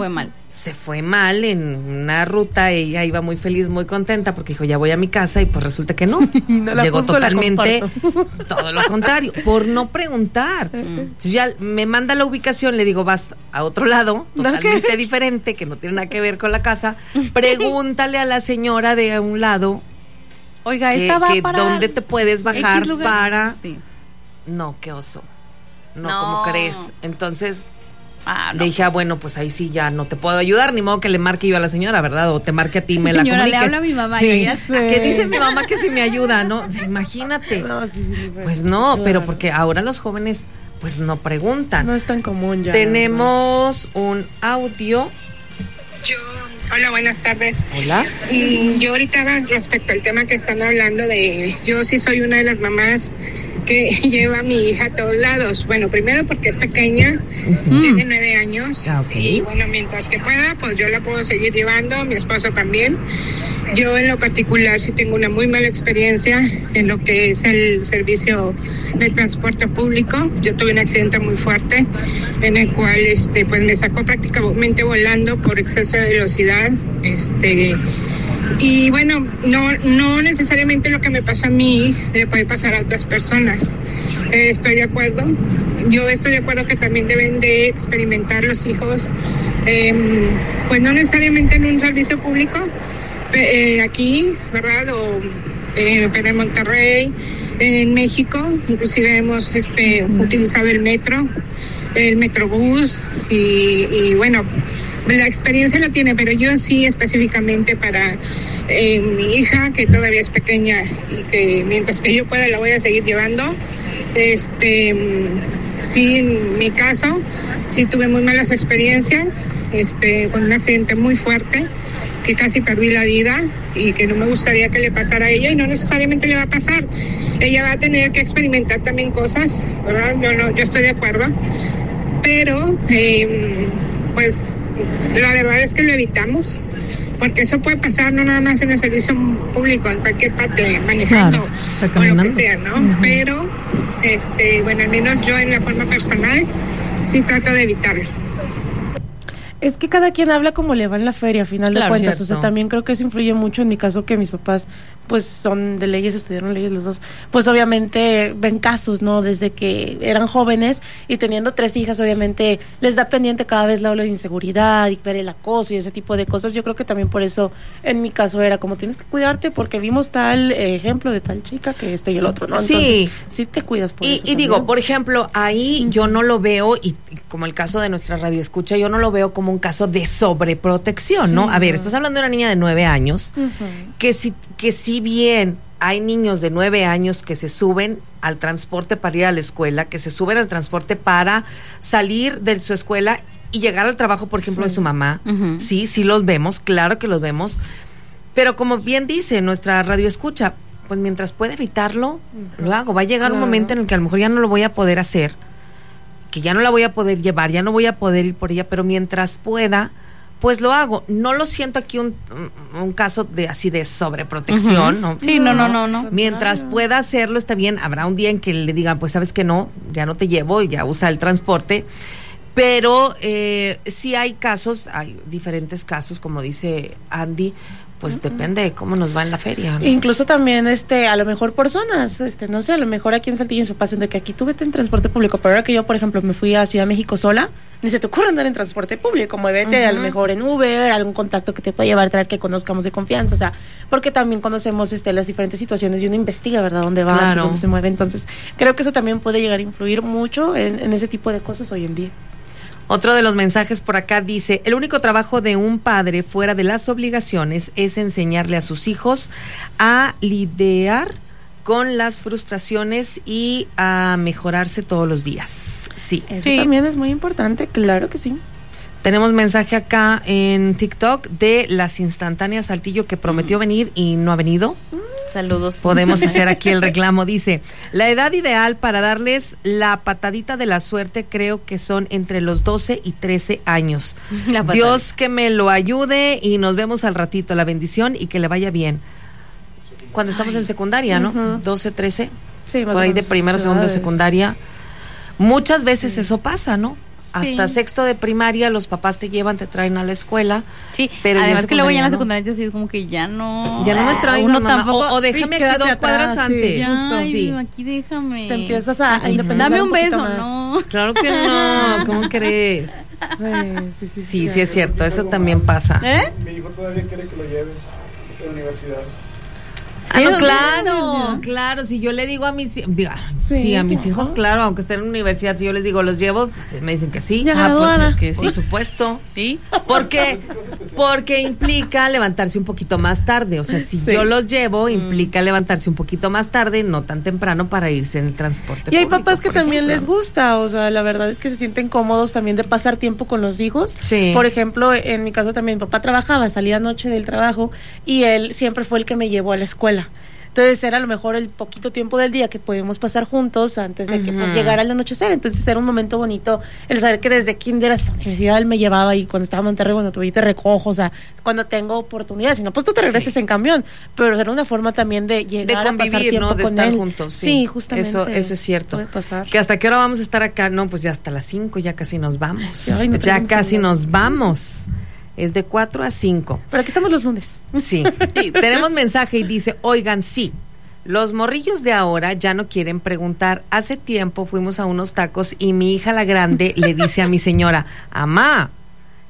Se fue mal en una ruta. Ella iba muy feliz, muy contenta porque dijo, ya voy a mi casa, y pues resulta que no. Llegó totalmente todo lo contrario, por no preguntar. Entonces ya me manda la ubicación, le digo, vas a otro lado, totalmente diferente, que no tiene nada que ver con la casa. Pregúntale a la señora de un lado, oiga, esta va para ¿dónde te puedes bajar para? Sí. No, qué oso. No, ¿cómo crees? Entonces le dije, bueno, pues ahí sí ya no te puedo ayudar, ni modo que le marque yo a la señora, ¿verdad? O te marque a ti, me señora, la comuniques. Le habla a mi mamá. Sí. Que dice mi mamá que si me ayuda, ¿no? O sea, imagínate. Pues no, claro. Pero porque ahora los jóvenes pues no preguntan. No es tan común ya. Tenemos un audio. Hola, buenas tardes. Hola. Yo ahorita respecto al tema que están hablando yo sí soy una de las mamás que lleva a mi hija a todos lados. Bueno, primero porque es pequeña, tiene 9 años. Y bueno, mientras que pueda, pues yo la puedo seguir llevando, mi esposo también. Yo en lo particular sí tengo una muy mala experiencia en lo que es el servicio de transporte público. Yo tuve un accidente muy fuerte en el cual pues me sacó prácticamente volando por exceso de velocidad. Y bueno, no necesariamente lo que me pasó a mí le puede pasar a otras personas. Estoy de acuerdo. Yo estoy de acuerdo que también deben de experimentar los hijos pues no necesariamente en un servicio público, aquí, ¿verdad? Pero en Monterrey, en México, inclusive hemos utilizado el metro, el Metrobús y bueno, la experiencia la tiene, pero yo sí específicamente para mi hija, que todavía es pequeña y que mientras que yo pueda la voy a seguir llevando. Sí, en mi caso, sí tuve muy malas experiencias, con un accidente muy fuerte, que casi perdí la vida y que no me gustaría que le pasara a ella, y no necesariamente le va a pasar. Ella va a tener que experimentar también cosas, ¿verdad? Yo estoy de acuerdo, pero pues la verdad es que lo evitamos, porque eso puede pasar no nada más en el servicio público, en cualquier parte, manejando, claro, o lo que sea, ¿no? Uh-huh. Pero, bueno, al menos yo en la forma personal sí trato de evitarlo. Es que cada quien habla como le va en la feria, a final de cuentas. Cierto. O sea, también creo que eso influye mucho. En mi caso, que mis papás, pues, son de leyes, estudiaron leyes los dos. Pues, obviamente, ven casos, ¿no? Desde que eran jóvenes y teniendo 3 hijas, obviamente, les da pendiente cada vez la ola de inseguridad y ver el acoso y ese tipo de cosas. Yo creo que también por eso, en mi caso, era como tienes que cuidarte porque vimos tal ejemplo de tal chica que esto y el otro, ¿no? Entonces, sí, sí te cuidas por eso. Y digo, por ejemplo, ahí yo no lo veo, y como el caso de nuestra radioescucha, yo no lo veo como un caso de sobreprotección, ¿no? A ver, estás hablando de una niña de 9 años, que si bien hay niños de 9 años que se suben al transporte para ir a la escuela, que se suben al transporte para salir de su escuela y llegar al trabajo, por ejemplo, de su mamá, sí los vemos, claro que los vemos, pero como bien dice nuestra radioescucha, pues mientras pueda evitarlo, lo hago. Va a llegar un momento en el que a lo mejor ya no lo voy a poder hacer, que ya no la voy a poder llevar, ya no voy a poder ir por ella, pero mientras pueda, pues lo hago. No lo siento aquí un caso de así de sobreprotección, ¿no? Sí, no. Mientras pueda hacerlo, está bien. Habrá un día en que le digan, pues sabes que no, ya no te llevo y ya usa el transporte. Pero sí hay casos, hay diferentes casos, como dice Andy, pues depende de cómo nos va en la feria, ¿no? Incluso también, a lo mejor por zonas, no sé, a lo mejor aquí en Saltillo en su paso de que aquí tú vete en transporte público, pero ahora que yo, por ejemplo, me fui a Ciudad de México sola, ni se te ocurre andar en transporte público, muévete a lo mejor en Uber, algún contacto que te pueda llevar, traer que conozcamos de confianza, o sea, porque también conocemos las diferentes situaciones y uno investiga, ¿verdad?, dónde va, claro, dónde se mueve, entonces creo que eso también puede llegar a influir mucho en ese tipo de cosas hoy en día. Otro de los mensajes por acá dice: el único trabajo de un padre fuera de las obligaciones es enseñarle a sus hijos a lidiar con las frustraciones y a mejorarse todos los días. Sí. Eso también es muy importante, claro que sí. Tenemos mensaje acá en TikTok de Las Instantáneas Saltillo, que prometió venir y no ha venido. Saludos. Podemos hacer aquí el reclamo. Dice: la edad ideal para darles la patadita de la suerte creo que son entre los 12 y 13 años. Dios que me lo ayude y nos vemos al ratito. La bendición y que le vaya bien. Cuando estamos en secundaria, ¿no? 12, 13. Sí, por ahí de primero, segundo de secundaria. Muchas veces eso pasa, ¿no? Hasta sexto de primaria los papás te llevan, te traen a la escuela. Sí, pero además que luego ya en la secundaria sí es como que ya no me traen uno tampoco. O déjame aquí 2 cuadras antes. Sí. Aquí déjame. Te empiezas a independizar. Dame un beso, no. Claro que no, ¿cómo crees? Sí, es cierto, eso también pasa. Mi hijo todavía quiere que lo lleves a la universidad. No, claro, si yo le digo a mis a mis hijos, claro, aunque estén en la universidad, si yo les digo los llevo, pues me dicen que sí. Pues es que sí, por supuesto. ¿Sí? Porque implica levantarse un poquito más tarde, o sea, si yo los llevo, implica levantarse un poquito más tarde, no tan temprano para irse en el transporte público. Y hay papás que también les gusta, o sea, la verdad es que se sienten cómodos también de pasar tiempo con los hijos. Sí. Por ejemplo, en mi caso también mi papá trabajaba, salía anoche del trabajo y él siempre fue el que me llevó a la escuela. Entonces era a lo mejor el poquito tiempo del día que podíamos pasar juntos antes de que pues llegara el anochecer. Entonces era un momento bonito el saber que desde kinder hasta la universidad él me llevaba, y cuando estaba en Monterrey, bueno, te recojo, o sea, cuando tengo oportunidad, si no, pues tú te regreses en camión. Pero era una forma también de llegar de convivir, a pasar tiempo, ¿no? De con estar él. Juntos. Sí, justamente. Eso es cierto. Puede pasar. Que hasta qué hora vamos a estar acá, no, pues ya hasta las 5, ya casi nos vamos. Ay, no ya casi nos vamos. Es de 4 a 5. Pero aquí estamos los lunes. Sí. Tenemos mensaje y dice: oigan, sí, los morrillos de ahora ya no quieren preguntar. Hace tiempo fuimos a unos tacos y mi hija la grande le dice a mi señora: amá,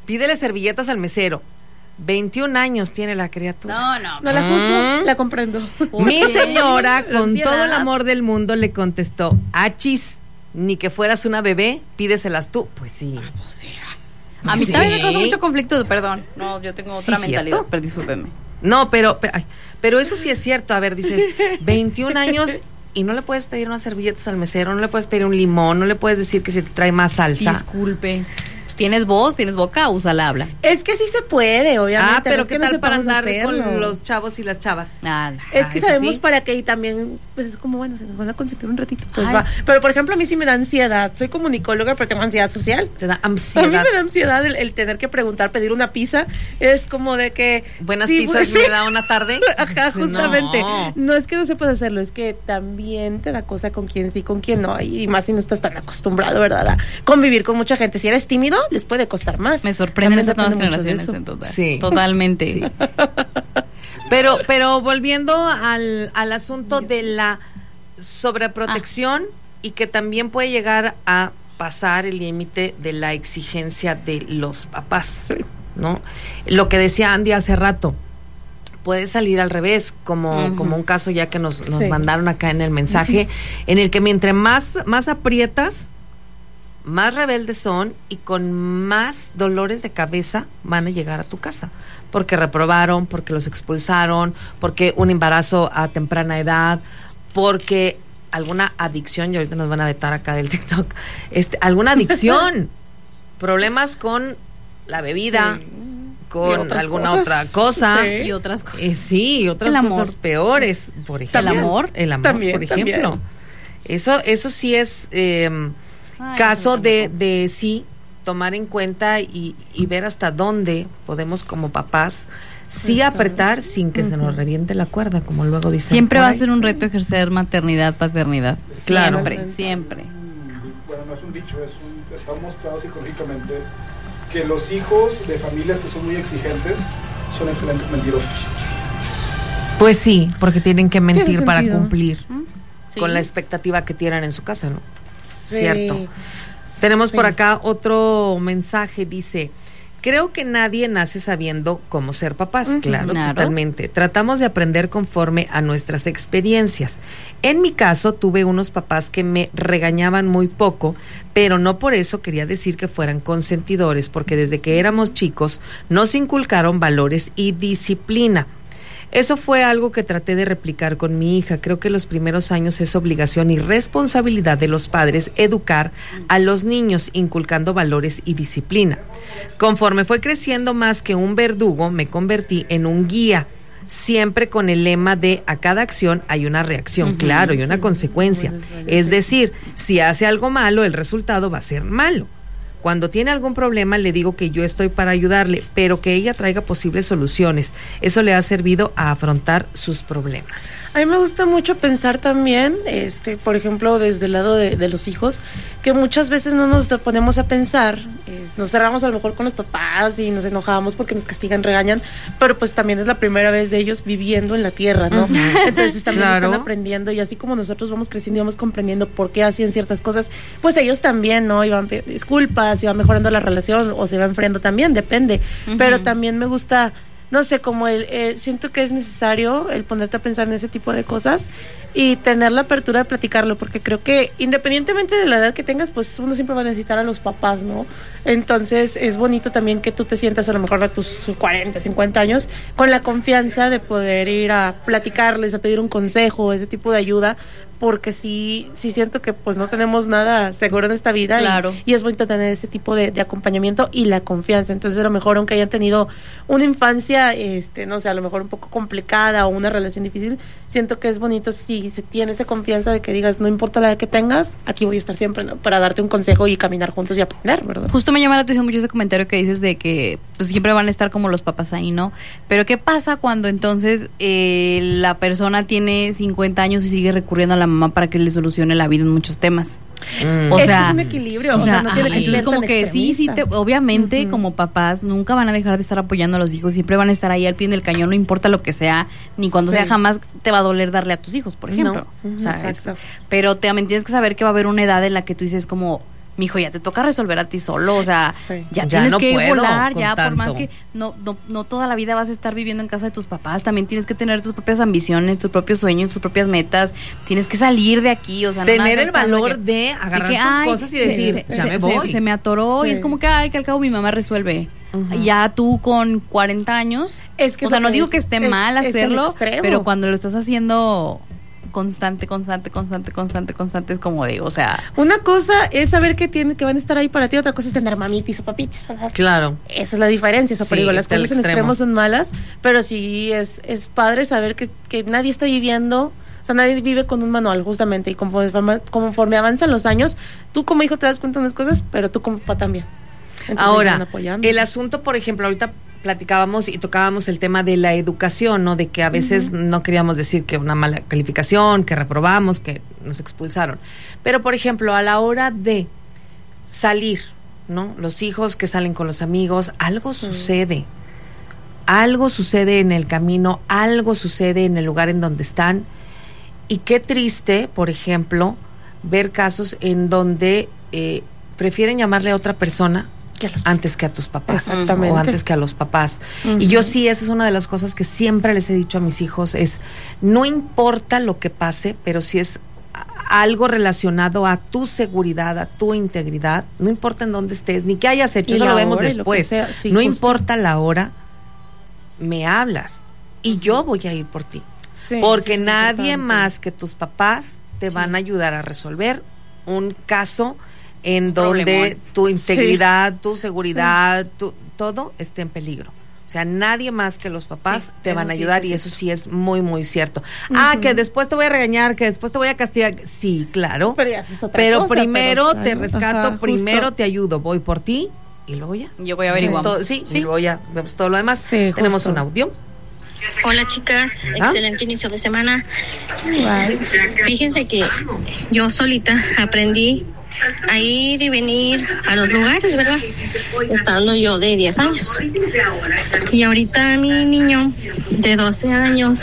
Pídele servilletas al mesero. 21 años tiene la criatura. No la juzgo, la comprendo. Mi señora, con todo el amor del mundo, le contestó: achis, ni que fueras una bebé, pídeselas tú. Pues sí. A mí también me causa mucho conflicto, perdón. No, yo tengo otra mentalidad, pero discúlpenme. No, pero eso sí es cierto. A ver, dices, 21 años y no le puedes pedir unas servilletas al mesero, no le puedes pedir un limón, no le puedes decir que se te trae más salsa. Disculpe. Tienes voz, tienes boca, úsala, habla. Es que sí se puede, obviamente. Pero ¿qué tal para andar con los chavos y las chavas? Es que sabemos para qué, y también, pues es como, bueno, se nos van a consentir un ratito, pues va. Pero, por ejemplo, a mí sí me da ansiedad. Soy comunicóloga, pero tengo ansiedad social. ¿Te da ansiedad? A mí me da ansiedad el tener que preguntar, pedir una pizza. Es como de que... Buenas pizzas me da una tarde. Ajá, justamente. No es que no sepas hacerlo, es que también te da cosa con quién sí, con quién no. Y más si no estás tan acostumbrado, ¿verdad? A convivir con mucha gente. Si eres tímido, les puede costar más. Me sorprenden esas nuevas generaciones en total. Sí. Totalmente. Sí. Pero volviendo al asunto de la sobreprotección y que también puede llegar a pasar el límite de la exigencia de los papás, ¿no? Lo que decía Andy hace rato, puede salir al revés, como un caso ya que nos mandaron acá en el mensaje, en el que mientras más aprietas, más rebeldes son y con más dolores de cabeza van a llegar a tu casa, porque reprobaron, porque los expulsaron, porque un embarazo a temprana edad, porque alguna adicción, y ahorita nos van a vetar acá del TikTok, alguna adicción, problemas con la bebida, con alguna otra cosa. Y otras cosas. Y otras cosas peores, por ejemplo. El amor, también, por ejemplo. También. Eso sí es... caso de sí tomar en cuenta y ver hasta dónde podemos como papás sí apretar sin que se nos reviente la cuerda, como luego dicen. Siempre va a ser un reto ejercer maternidad, paternidad. Claro. Siempre. Bueno, no es un dicho, está mostrado psicológicamente que los hijos de familias que son muy exigentes son excelentes mentirosos. Pues sí, porque tienen que mentir para cumplir con la expectativa que tienen en su casa, ¿no? Cierto. Tenemos por acá otro mensaje, dice: creo que nadie nace sabiendo cómo ser papás. Claro, totalmente. Tratamos de aprender conforme a nuestras experiencias. En mi caso, tuve unos papás que me regañaban muy poco, pero no por eso quería decir que fueran consentidores, porque desde que éramos chicos nos inculcaron valores y disciplina. Eso fue algo que traté de replicar con mi hija. Creo que los primeros años es obligación y responsabilidad de los padres educar a los niños, inculcando valores y disciplina. Conforme fue creciendo más que un verdugo, me convertí en un guía, siempre con el lema de a cada acción hay una reacción, claro, y una consecuencia. Es decir, si hace algo malo, el resultado va a ser malo. Cuando tiene algún problema le digo que yo estoy para ayudarle, pero que ella traiga posibles soluciones. Eso le ha servido a afrontar sus problemas. A mí me gusta mucho pensar también, por ejemplo, desde el lado de los hijos, que muchas veces no nos ponemos a pensar, nos cerramos a lo mejor con los papás y nos enojamos porque nos castigan, regañan, pero pues también es la primera vez de ellos viviendo en la tierra, ¿no? Entonces también están aprendiendo, y así como nosotros vamos creciendo y vamos comprendiendo por qué hacían ciertas cosas, pues ellos también, ¿no? Iban disculpas, si va mejorando la relación o se va enfriando también, depende. Pero también me gusta, no sé, como siento que es necesario el ponerte a pensar en ese tipo de cosas y tener la apertura de platicarlo, porque creo que independientemente de la edad que tengas, pues uno siempre va a necesitar a los papás, ¿no? Entonces es bonito también que tú te sientas a lo mejor a tus 40, 50 años con la confianza de poder ir a platicarles, a pedir un consejo, ese tipo de ayuda, porque sí siento que pues no tenemos nada seguro en esta vida, claro. y es bonito tener ese tipo de acompañamiento y la confianza. Entonces a lo mejor aunque hayan tenido una infancia, no sé, a lo mejor un poco complicada o una relación difícil, siento que es bonito si se tiene esa confianza de que digas, no importa la edad que tengas, aquí voy a estar siempre, ¿no? Para darte un consejo y caminar juntos y aprender, ¿verdad? Justo me llama la atención mucho ese comentario que dices de que pues siempre van a estar como los papás ahí, ¿no? Pero ¿qué pasa cuando entonces la persona tiene 50 años y sigue recurriendo a la mamá para que le solucione la vida en muchos temas? O sea, es un equilibrio, o sea no tiene que ser como que obviamente como papás nunca van a dejar de estar apoyando a los hijos, siempre van a estar ahí al pie del cañón, no importa lo que sea, ni cuando sea, jamás te va a doler darle a tus hijos, por ejemplo. No, o sea, pero también tienes que saber que va a haber una edad en la que tú dices como mijo, ya te toca resolver a ti solo, o sea, ya tienes no que volar, ya tanto. Por más que no toda la vida vas a estar viviendo en casa de tus papás, también tienes que tener tus propias ambiciones, tus propios sueños, tus propias metas, tienes que salir de aquí, o sea, tener el valor de agarrar tus cosas y decir, ya me voy. Se me atoró y es como que al cabo mi mamá resuelve. Ya tú con 40 años, o sea, no digo que esté mal hacerlo, pero cuando lo estás haciendo constante, es como de, o sea, una cosa es saber que van a estar ahí para ti, otra cosa es tener mamitis o papitis. Claro. Esa es la diferencia, o sea, pero digo, las cosas en extremo son malas, pero sí es padre saber que nadie está viviendo, o sea, nadie vive con un manual, justamente, y conforme avanzan los años, tú como hijo te das cuenta de unas cosas, pero tú como papá también. Entonces, ahora, el asunto, por ejemplo, ahorita platicábamos y tocábamos el tema de la educación, ¿no? De que a veces no queríamos decir que una mala calificación, que reprobamos, que nos expulsaron. Pero, por ejemplo, a la hora de salir, ¿no? Los hijos que salen con los amigos, algo sucede. Algo sucede en el camino, algo sucede en el lugar en donde están. Y qué triste, por ejemplo, ver casos en donde prefieren llamarle a otra persona antes que a tus papás. Exactamente. O antes que a los papás. Y yo sí, esa es una de las cosas que siempre les he dicho a mis hijos, es no importa lo que pase, pero si es algo relacionado a tu seguridad, a tu integridad, no importa en dónde estés, ni qué hayas hecho, eso lo vemos después. No importa la hora, me hablas y yo voy a ir por ti. Porque nadie más que tus papás te van a ayudar a resolver un caso en donde tu integridad, tu seguridad, todo esté en peligro. O sea, nadie más que los papás te van a ayudar y eso sí es muy, muy cierto. Que después te voy a regañar, que después te voy a castigar. Sí, claro. Pero primero te rescato, primero te ayudo, voy por ti y luego ya. Yo voy a averiguar. Y luego ya vemos todo lo demás. Tenemos un audio. Hola chicas, excelente inicio de semana. Fíjense que yo solita aprendí a ir y venir a los lugares, ¿verdad? Estando yo de 10 años. Y ahorita mi niño de 12 años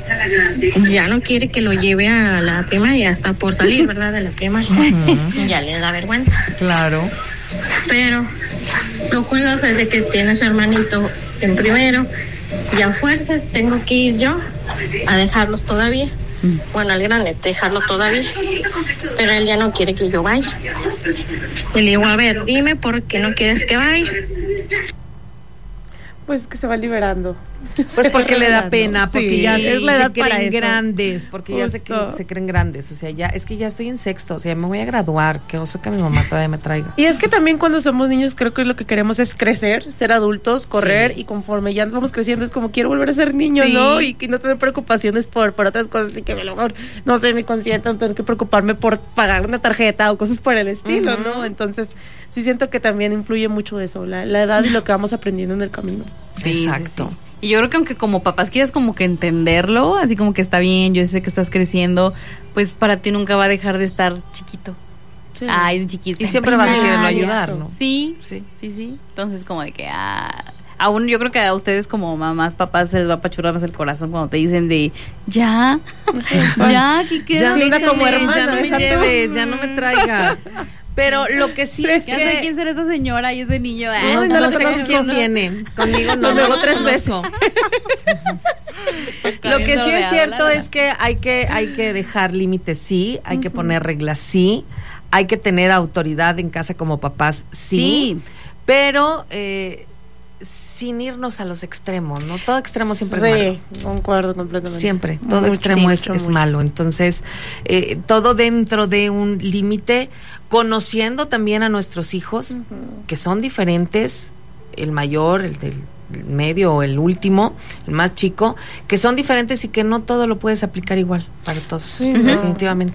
ya no quiere que lo lleve a la primaria, está por salir, ¿verdad? De la primaria. Ya le da vergüenza. Claro. Pero lo curioso es de que tiene a su hermanito en primero y a fuerzas tengo que ir yo a dejarlos todavía. Bueno, al grande, dejarlo todavía. Pero él ya no quiere que yo vaya. Y le digo, a ver, dime por qué no quieres que vaya. Pues que se va liberando. Pues porque le da pena, porque ya es la edad para grandes, porque ya se creen grandes, o sea, ya es que ya estoy en sexto, o sea, me voy a graduar, que oso que mi mamá todavía me traiga. Y es que también cuando somos niños creo que lo que queremos es crecer, ser adultos, correr, y conforme ya vamos creciendo es como quiero volver a ser niño, ¿no? Y que no tener preocupaciones por otras cosas y que a lo mejor, no sé, me consientan, tener que preocuparme por pagar una tarjeta o cosas por el estilo, ¿no? Entonces, sí siento que también influye mucho eso, la edad y lo que vamos aprendiendo en el camino. Exacto. Sí. Y yo creo que aunque como papás quieras como que entenderlo, así como que está bien, yo sé que estás creciendo, pues para ti nunca va a dejar de estar chiquito. Sí. Ay, un chiquito. Y siempre vas a quererlo ayudar, ¿no? Sí. Entonces como de que aún yo creo que a ustedes como mamás, papás se les va a apachurrar más el corazón cuando te dicen de ya, que quieres. Ya como hermana, ya no me lleves, ya no me traigas. Pero lo que sí es que... Ya sé quién será esa señora y ese niño. No sé con quién viene. Conmigo no. Luego 3 veces. Lo que sí es cierto es que hay que dejar límites, sí. Hay que poner reglas, sí. Hay que tener autoridad en casa como papás, sí. Pero... sin irnos a los extremos, ¿no? Todo extremo siempre es malo. Sí, concuerdo completamente. Siempre, todo extremo es malo. Entonces, todo dentro de un límite, conociendo también a nuestros hijos, que son diferentes, el mayor, el del medio o el último, el más chico, que son diferentes y que no todo lo puedes aplicar igual para todos, definitivamente.